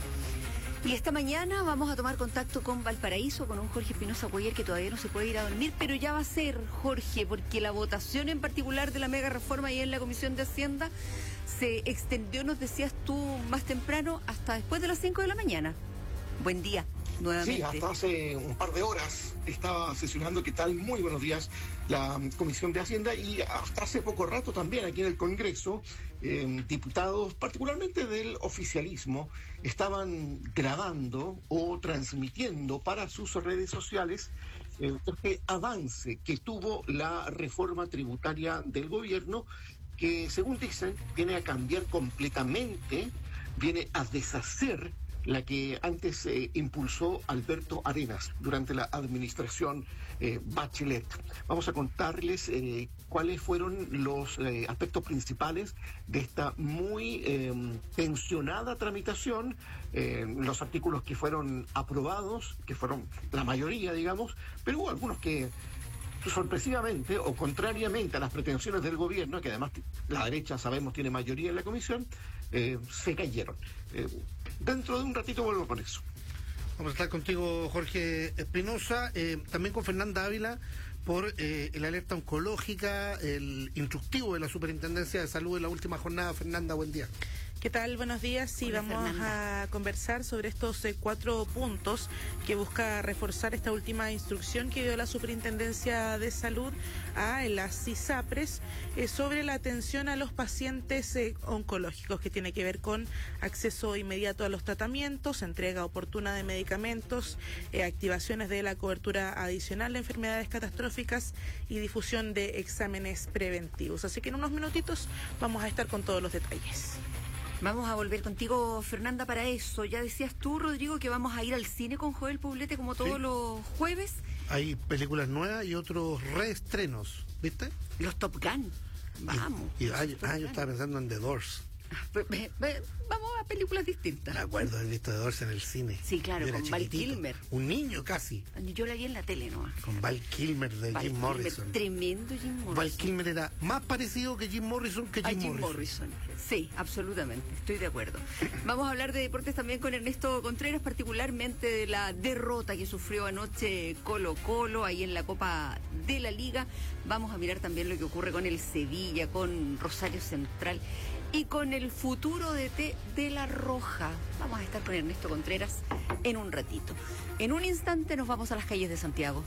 Y esta mañana vamos a tomar contacto con Valparaíso, con un Jorge Espinosa Cuellar que todavía no se puede ir a dormir, pero ya va a ser, Jorge, porque la votación en particular de la mega reforma ahí en la Comisión de Hacienda se extendió, nos decías tú más temprano, hasta después de las cinco de la mañana. Buen día. Nuevamente. Sí, hasta hace un par de horas estaba sesionando, ¿qué tal? Muy buenos días, la Comisión de Hacienda, y hasta hace poco rato también aquí en el Congreso, eh, diputados, particularmente del oficialismo, estaban grabando o transmitiendo para sus redes sociales eh, este avance que tuvo la reforma tributaria del gobierno, que según dicen viene a cambiar completamente, viene a deshacer la que antes eh, impulsó Alberto Arenas durante la administración eh, Bachelet. Vamos a contarles eh, cuáles fueron los eh, aspectos principales de esta muy eh, tensionada tramitación, eh, los artículos que fueron aprobados, que fueron la mayoría, digamos, pero hubo algunos que sorpresivamente o contrariamente a las pretensiones del gobierno, que además la derecha, sabemos, tiene mayoría en la comisión, eh, se cayeron. Eh, dentro de un ratito vuelvo con eso. Vamos a estar contigo, Jorge Espinosa, eh, también con Fernanda Ávila por eh, el alerta oncológica, el instructivo de la Superintendencia de Salud en la última jornada. Fernanda, buen día. ¿Qué tal? Buenos días. Sí, Hola, vamos Fernanda. a conversar sobre estos eh, cuatro puntos que busca reforzar esta última instrucción que dio la Superintendencia de Salud a las ISAPRES eh, sobre la atención a los pacientes eh, oncológicos, que tiene que ver con acceso inmediato a los tratamientos, entrega oportuna de medicamentos, eh, activaciones de la cobertura adicional de enfermedades catastróficas y difusión de exámenes preventivos. Así que en unos minutitos vamos a estar con todos los detalles. Vamos a volver contigo, Fernanda, para eso. Ya decías tú, Rodrigo, que vamos a ir al cine con Joel Poblete como todos Sí. los jueves. Hay películas nuevas y otros reestrenos, ¿viste? Los Top Gun. Vamos. Y, y, ah, yo, ah, yo estaba pensando en The Doors. Ve- ve- ve- Vamos a películas distintas. Me acuerdo de haber visto The Doors en el cine. Sí, claro, Yo era con Val chiquitito, Kilmer. Un niño casi. Yo la vi en la tele nomás. Con Val Kilmer de Val Jim Kilmer, Morrison. Tremendo Jim Morrison. Val Kilmer era más parecido que Jim Morrison que A Jim, Jim Morrison. Morrison. Sí, absolutamente, estoy de acuerdo. Vamos a hablar de deportes también con Ernesto Contreras, particularmente de la derrota que sufrió anoche Colo Colo ahí en la Copa de la Liga. Vamos a mirar también lo que ocurre con el Sevilla, con Rosario Central y con el futuro D T de La Roja. Vamos a estar con Ernesto Contreras en un ratito. En un instante nos vamos a las calles de Santiago.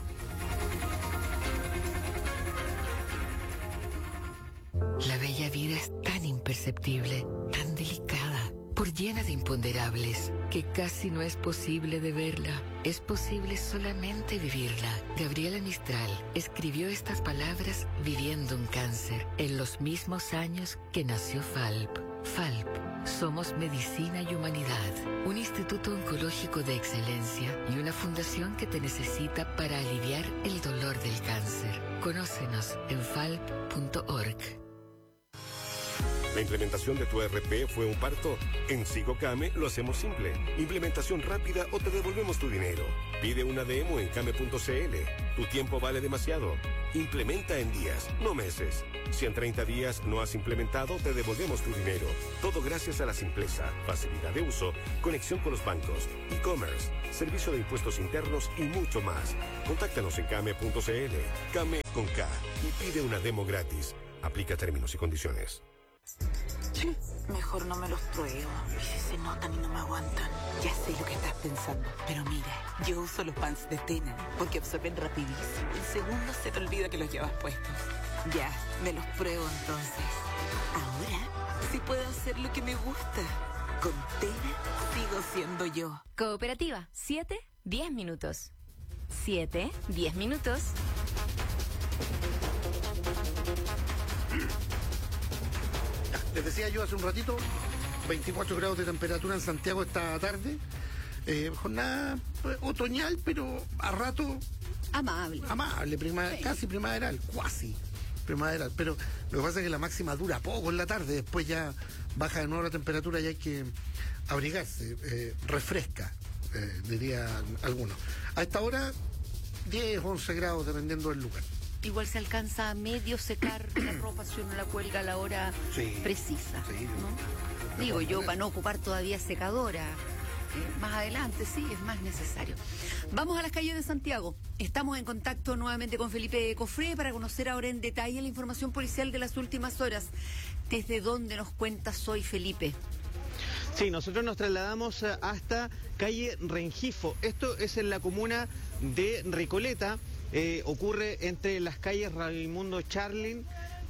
La bella vida es tan imperceptible, tan delicada. Por llena de imponderables, que casi no es posible de verla. Es posible solamente vivirla. Gabriela Mistral escribió estas palabras viviendo un cáncer, en los mismos años que nació FALP. FALP. Somos Medicina y Humanidad, un instituto oncológico de excelencia y una fundación que te necesita para aliviar el dolor del cáncer. Conócenos en falp punto org. ¿La implementación de tu E R P fue un parto? En SigoCame lo hacemos simple. Implementación rápida o te devolvemos tu dinero. Pide una demo en came punto cl. Tu tiempo vale demasiado. Implementa en días, no meses. Si en treinta días no has implementado, te devolvemos tu dinero. Todo gracias a la simpleza, facilidad de uso, conexión con los bancos, e-commerce, servicio de impuestos internos y mucho más. Contáctanos en came punto cl. Came con K y pide una demo gratis. Aplica términos y condiciones. Mejor no me los pruebo. Y si se notan y no me aguantan. Ya sé lo que estás pensando. Pero mira, yo uso los pants de Tena porque absorben rapidísimo. En segundos se te olvida que los llevas puestos. Ya, me los pruebo entonces. Ahora sí puedo hacer lo que me gusta. Con Tena sigo siendo yo. Cooperativa, siete, diez minutos. siete, diez minutos. Les decía yo hace un ratito, veinticuatro grados de temperatura en Santiago esta tarde. Eh, jornada pues, otoñal, pero a rato... Amable. Amable, prima, sí. Casi primaveral, cuasi primaveral. Pero lo que pasa es que la máxima dura poco en la tarde, después ya baja de nuevo la temperatura y hay que abrigarse, eh, refresca, eh, diría algunos. A esta hora, diez, once grados, dependiendo del lugar. Igual se alcanza a medio secar la ropa si uno la cuelga a la hora sí, precisa. Sí, ¿no? Digo yo, para no ocupar todavía secadora. Eh, más adelante, sí, es más necesario. Vamos a las calles de Santiago. Estamos en contacto nuevamente con Felipe Cofré para conocer ahora en detalle la información policial de las últimas horas. ¿Desde dónde nos cuentas hoy, Felipe? Sí, nosotros nos trasladamos hasta calle Rengifo. Esto es en la comuna de Recoleta. Eh, ocurre entre las calles Raimundo Charlin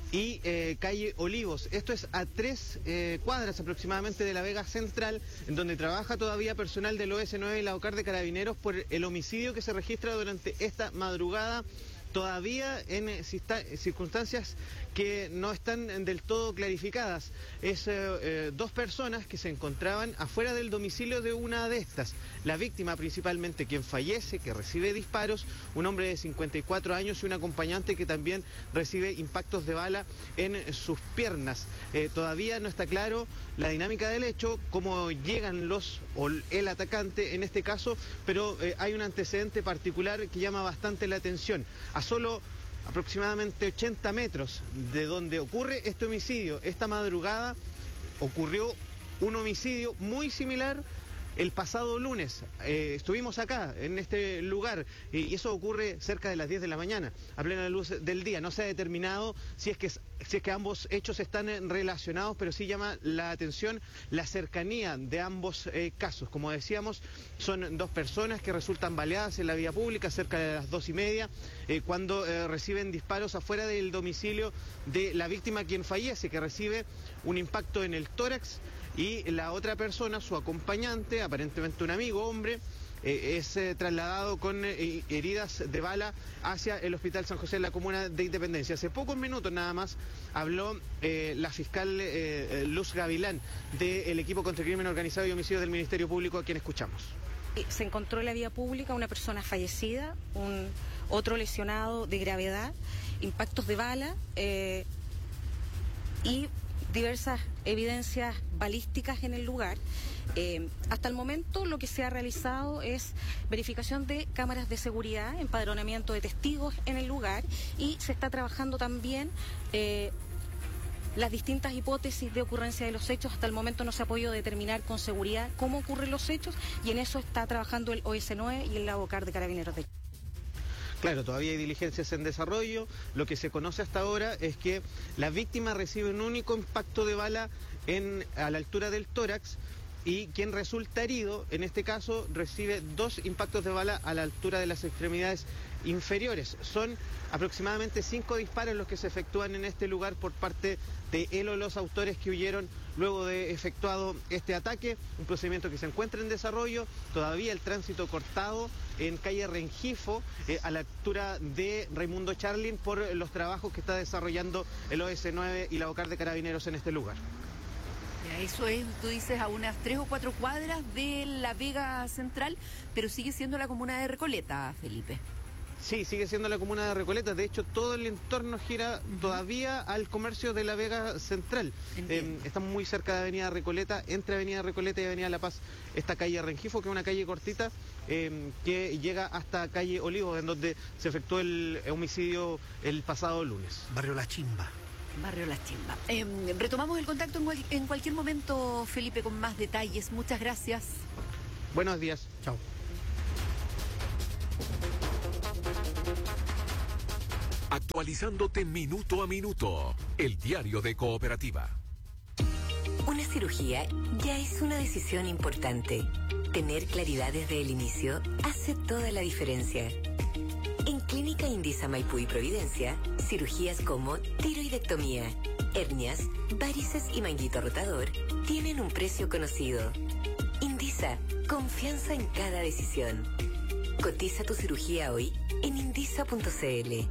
y eh, calle Olivos. Esto es a tres eh, cuadras aproximadamente de la Vega Central, en donde trabaja todavía personal del O S nueve y la OCAR de Carabineros por el homicidio que se registra durante esta madrugada, todavía en eh, circunstancias que no están del todo clarificadas. Es eh, eh, dos personas que se encontraban afuera del domicilio de una de estas. La víctima principalmente, quien fallece, que recibe disparos, un hombre de cincuenta y cuatro años y un acompañante que también recibe impactos de bala en sus piernas. Eh, todavía no está claro la dinámica del hecho, cómo llegan los o el atacante en este caso, pero eh, hay un antecedente particular que llama bastante la atención. A solo aproximadamente ochenta metros de donde ocurre este homicidio, esta madrugada ocurrió un homicidio muy similar el pasado lunes. Eh, estuvimos acá, en este lugar, y eso ocurre cerca de las diez de la mañana, a plena luz del día. No se ha determinado si es que, si es que ambos hechos están relacionados, pero sí llama la atención la cercanía de ambos eh, casos. Como decíamos, son dos personas que resultan baleadas en la vía pública cerca de las dos y media, eh, cuando eh, reciben disparos afuera del domicilio de la víctima, quien fallece, que recibe un impacto en el tórax, y la otra persona, su acompañante, aparentemente un amigo, hombre, eh, es eh, trasladado con eh, heridas de bala hacia el Hospital San José en la comuna de Independencia. Hace pocos minutos nada más habló eh, la fiscal eh, Luz Gavilán del equipo contra el crimen organizado y homicidios del Ministerio Público, a quien escuchamos. Se encontró en la vía pública una persona fallecida, un otro lesionado de gravedad, impactos de bala eh, y diversas evidencias balísticas en el lugar. Eh, hasta el momento lo que se ha realizado es verificación de cámaras de seguridad, empadronamiento de testigos en el lugar, y se está trabajando también eh, las distintas hipótesis de ocurrencia de los hechos. Hasta el momento no se ha podido determinar con seguridad cómo ocurren los hechos, y en eso está trabajando el O S nueve y el OCAR de Carabineros de Claro, todavía hay diligencias en desarrollo. Lo que se conoce hasta ahora es que la víctima recibe un único impacto de bala en, a la altura del tórax, y quien resulta herido, en este caso, recibe dos impactos de bala a la altura de las extremidades inferiores. Son aproximadamente cinco disparos los que se efectúan en este lugar por parte de él o los autores que huyeron luego de efectuado este ataque, un procedimiento que se encuentra en desarrollo, todavía el tránsito cortado en calle Rengifo, eh, a la altura de Raimundo Charlin, por los trabajos que está desarrollando el O S nueve y la OCAR de Carabineros en este lugar. Eso es, tú dices, a unas tres o cuatro cuadras de la Vega Central, pero sigue siendo la comuna de Recoleta, Felipe. Sí, sigue siendo la comuna de Recoleta. De hecho, todo el entorno gira uh-huh. todavía al comercio de la Vega Central. Eh, estamos muy cerca de Avenida Recoleta, entre Avenida Recoleta y Avenida La Paz, esta calle Rengifo, que es una calle cortita eh, que llega hasta calle Olivos, en donde se efectuó el homicidio el pasado lunes. Barrio La Chimba. Barrio La Chimba. Eh, retomamos el contacto en, cual, en cualquier momento, Felipe, con más detalles. Muchas gracias. Buenos días. Chao. Actualizándote minuto a minuto, el diario de Cooperativa. Una cirugía ya es una decisión importante. Tener claridad desde el inicio hace toda la diferencia. En Clínica Indisa Maipú y Providencia, cirugías como tiroidectomía, hernias, varices y manguito rotador tienen un precio conocido. Indisa, confianza en cada decisión. Cotiza tu cirugía hoy en indisa punto c l.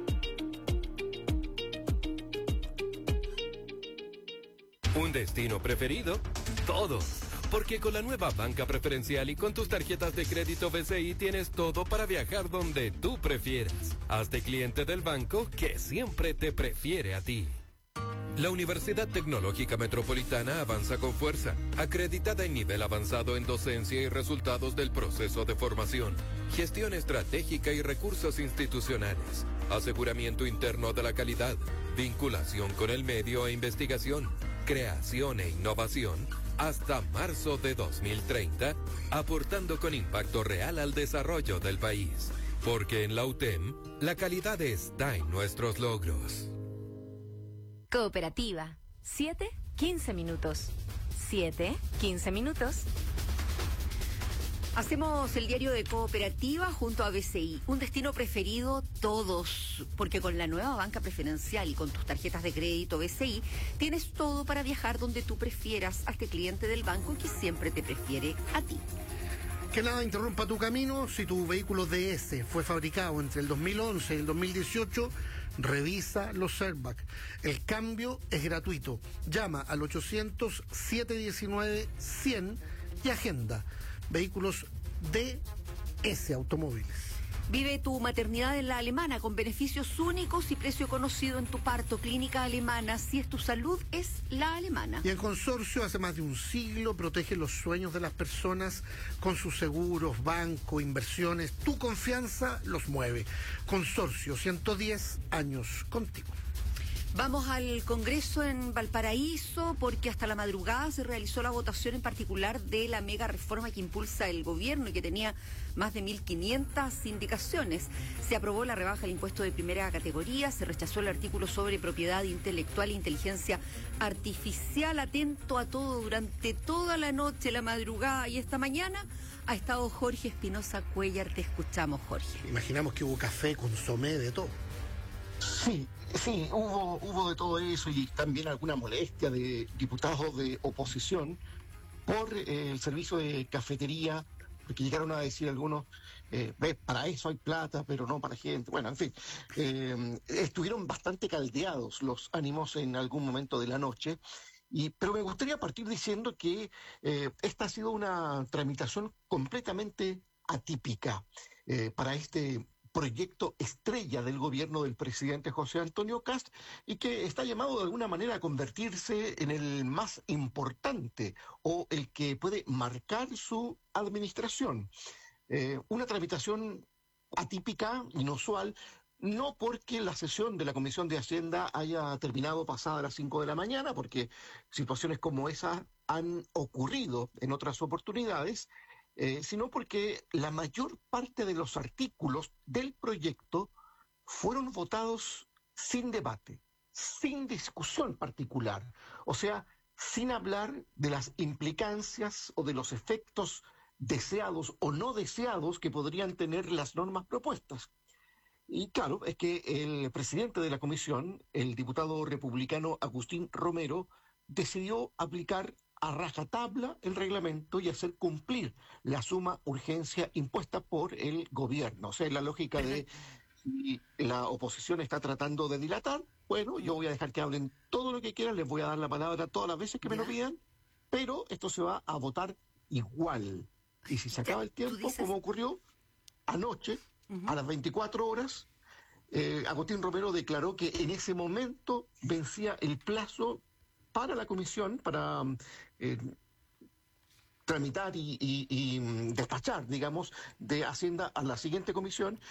¿Un destino preferido? Todos. Porque con la nueva banca preferencial y con tus tarjetas de crédito B C I tienes todo para viajar donde tú prefieras. Hazte cliente del banco que siempre te prefiere a ti. La Universidad Tecnológica Metropolitana avanza con fuerza, acreditada en nivel avanzado en docencia y resultados del proceso de formación, gestión estratégica y recursos institucionales, aseguramiento interno de la calidad, vinculación con el medio e investigación, creación e innovación, hasta marzo de dos mil treinta, aportando con impacto real al desarrollo del país. Porque en la U T E M, la calidad está en nuestros logros. Cooperativa. siete, quince minutos. siete, quince minutos. Hacemos el diario de Cooperativa junto a B C I, un destino preferido todos, porque con la nueva banca preferencial y con tus tarjetas de crédito B C I, tienes todo para viajar donde tú prefieras. Hazte cliente del banco que siempre te prefiere a ti. Que nada interrumpa tu camino. Si tu vehículo D S fue fabricado entre el dos mil once y el dos mil dieciocho, revisa los airbags. El cambio es gratuito. Llama al ochocientos, setecientos diecinueve, cien y agenda. Vehículos D S Automóviles. Vive tu maternidad en la Alemana con beneficios únicos y precio conocido en tu parto. Clínica Alemana, si es tu salud, es la Alemana. Y en Consorcio, hace más de un siglo, protege los sueños de las personas con sus seguros, banco, inversiones. Tu confianza los mueve. Consorcio, ciento diez años contigo. Vamos al Congreso en Valparaíso porque hasta la madrugada se realizó la votación en particular de la mega reforma que impulsa el gobierno y que tenía más de mil quinientas indicaciones. Se aprobó la rebaja del impuesto de primera categoría, se rechazó el artículo sobre propiedad intelectual e inteligencia artificial. Atento a todo durante toda la noche, la madrugada y esta mañana ha estado Jorge Espinosa Cuellar. Te escuchamos, Jorge. Imaginamos que hubo café, consomé, de todo. Sí, sí, hubo, hubo de todo eso y también alguna molestia de diputados de oposición por eh, el servicio de cafetería, porque llegaron a decir algunos, eh, ve, para eso hay plata, pero no para gente. Bueno, en fin, eh, estuvieron bastante caldeados los ánimos en algún momento de la noche. Y, pero me gustaría partir diciendo que eh, esta ha sido una tramitación completamente atípica eh, para este proyecto estrella del gobierno del presidente José Antonio Kast y que está llamado de alguna manera a convertirse en el más importante o el que puede marcar su administración. Eh, una tramitación atípica, inusual, no porque la sesión de la Comisión de Hacienda haya terminado pasada las cinco de la mañana, porque situaciones como esa han ocurrido en otras oportunidades, Eh, sino porque la mayor parte de los artículos del proyecto fueron votados sin debate, sin discusión particular, o sea, sin hablar de las implicancias o de los efectos deseados o no deseados que podrían tener las normas propuestas. Y claro, es que el presidente de la comisión, el diputado republicano Agustín Romero, decidió aplicar a rajatabla el reglamento y hacer cumplir la suma urgencia impuesta por el gobierno. O sea, la lógica de si la oposición está tratando de dilatar, bueno, yo voy a dejar que hablen todo lo que quieran, les voy a dar la palabra todas las veces que me lo pidan, pero esto se va a votar igual. Y si se acaba el tiempo, como ocurrió anoche, uh-huh. a las veinticuatro horas, eh, Agustín Romero declaró que en ese momento vencía el plazo para la comisión, para eh, tramitar y, y, y despachar, digamos, de Hacienda a la siguiente comisión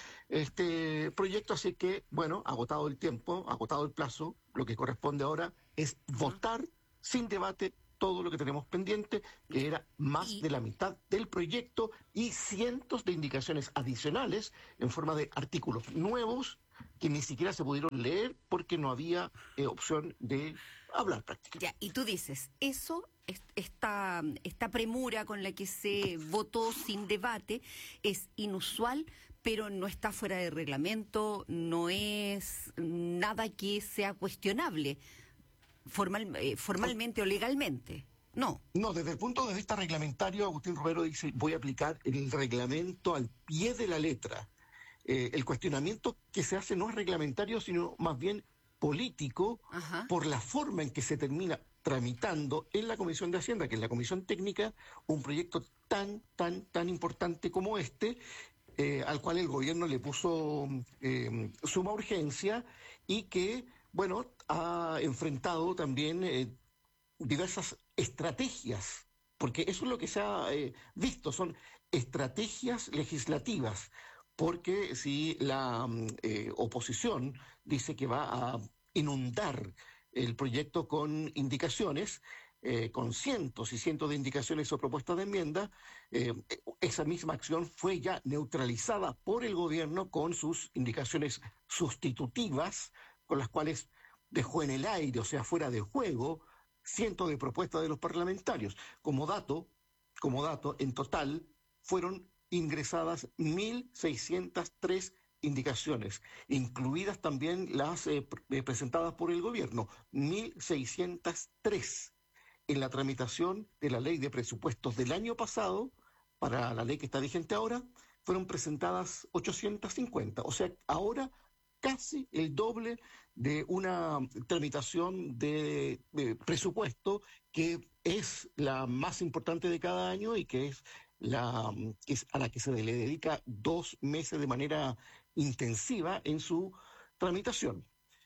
este proyecto. Así que, bueno, agotado el tiempo, agotado el plazo, lo que corresponde ahora es votar sin debate todo lo que tenemos pendiente, que era más y... de la mitad del proyecto y cientos de indicaciones adicionales en forma de artículos nuevos que ni siquiera se pudieron leer porque no había eh, opción de hablar prácticamente. Ya, y tú dices, eso, esta, esta premura con la que se votó sin debate es inusual, pero no está fuera de reglamento, no es nada que sea cuestionable formal, eh, formalmente o legalmente. No. No, desde el punto de vista reglamentario, Agustín Romero dice, voy a aplicar el reglamento al pie de la letra. Eh, el cuestionamiento que se hace no es reglamentario, sino más bien político, Ajá. por la forma en que se termina tramitando en la Comisión de Hacienda, que es la Comisión Técnica, un proyecto tan, tan, tan importante como este, eh, al cual el gobierno le puso eh, suma urgencia y que, bueno, ha enfrentado también eh, diversas estrategias, porque eso es lo que se ha eh, visto, son estrategias legislativas. Porque si la eh, oposición dice que va a inundar el proyecto con indicaciones, eh, con cientos y cientos de indicaciones o propuestas de enmienda, eh, esa misma acción fue ya neutralizada por el gobierno con sus indicaciones sustitutivas, con las cuales dejó en el aire, o sea, fuera de juego, cientos de propuestas de los parlamentarios. Como dato, como dato, en total fueron ingresadas mil seiscientas tres indicaciones, incluidas también las eh, pre- presentadas por el gobierno, mil seiscientas tres en la tramitación de la ley de presupuestos del año pasado. Para la ley que está vigente ahora, fueron presentadas ochocientas cincuenta, o sea, ahora casi el doble de una tramitación de, de presupuesto que es la más importante de cada año y que es la es a la que se le dedica dos meses de manera intensiva en su tramitación.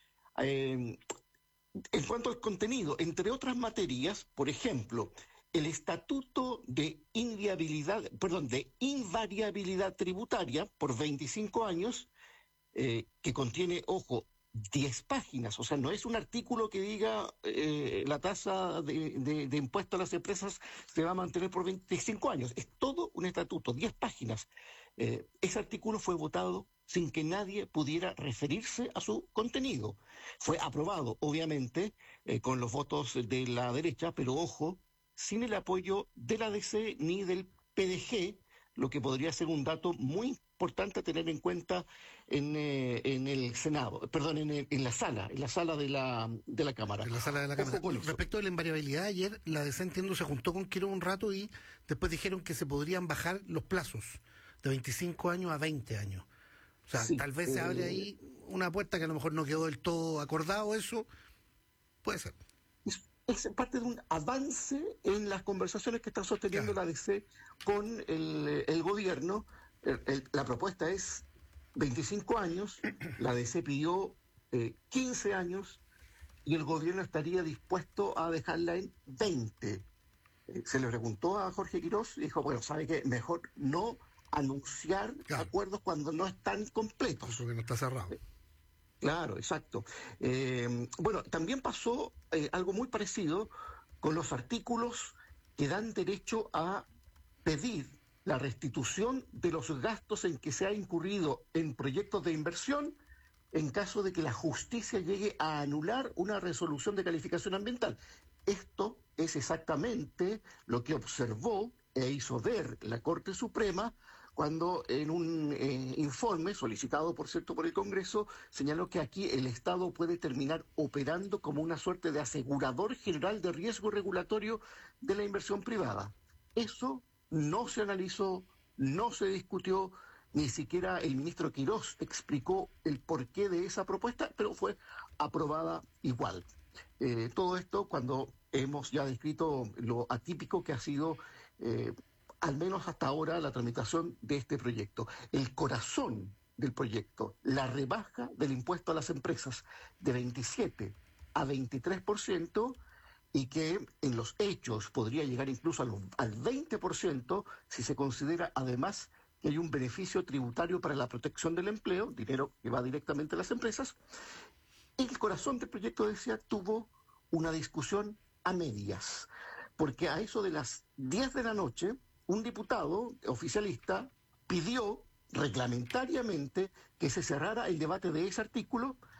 Eh, en cuanto al contenido, entre otras materias, por ejemplo, el estatuto de inviabilidad, perdón, de invariabilidad tributaria por veinticinco años, eh, que contiene, ojo, diez páginas, o sea, no es un artículo que diga eh, la tasa de, de, de impuesto a las empresas se va a mantener por veinticinco años, es todo un estatuto, diez páginas. Eh, ese artículo fue votado sin que nadie pudiera referirse a su contenido. Fue aprobado, obviamente, eh, con los votos de la derecha, pero ojo, sin el apoyo de la D C ni del P D G, lo que podría ser un dato muy importante a tener en cuenta en, eh, en el Senado, perdón, en, el, en la sala, en la sala de la, de la Cámara. En la sala de la Cámara. Respecto a la invariabilidad, ayer la D C, entiendo, se juntó con Quirós un rato y después dijeron que se podrían bajar los plazos de veinticinco años a veinte años. O sea, sí, tal vez eh, se abre ahí una puerta que a lo mejor no quedó del todo acordado, eso puede ser. Es, es parte de un avance en las conversaciones que está sosteniendo claro. la D C con el, el gobierno. El, el, la propuesta es veinticinco años, la D C pidió eh, quince años y el gobierno estaría dispuesto a dejarla en veinte. Eh, se le preguntó a Jorge Quirós y dijo, bueno, ¿sabe qué? Mejor no anunciar claro. acuerdos cuando no están completos. Porque no está cerrado. Eh, claro, exacto. Eh, bueno, también pasó eh, algo muy parecido con los artículos que dan derecho a pedir la restitución de los gastos en que se ha incurrido en proyectos de inversión en caso de que la justicia llegue a anular una resolución de calificación ambiental. Esto es exactamente lo que observó e hizo ver la Corte Suprema cuando en un eh, informe solicitado, por cierto, por el Congreso, señaló que aquí el Estado puede terminar operando como una suerte de asegurador general de riesgo regulatorio de la inversión privada. Eso no se analizó, no se discutió, ni siquiera el ministro Quirós explicó el porqué de esa propuesta, pero fue aprobada igual. Eh, todo esto cuando hemos ya descrito lo atípico que ha sido, eh, al menos hasta ahora, la tramitación de este proyecto. El corazón del proyecto, la rebaja del impuesto a las empresas de veintisiete a veintitrés por ciento, y que en los hechos podría llegar incluso a los, al veinte por ciento si se considera además que hay un beneficio tributario para la protección del empleo, dinero que va directamente a las empresas. El corazón del proyecto, decía, tuvo una discusión a medias, porque a eso de las diez de la noche, un diputado oficialista pidió reglamentariamente que se cerrara el debate de ese artículo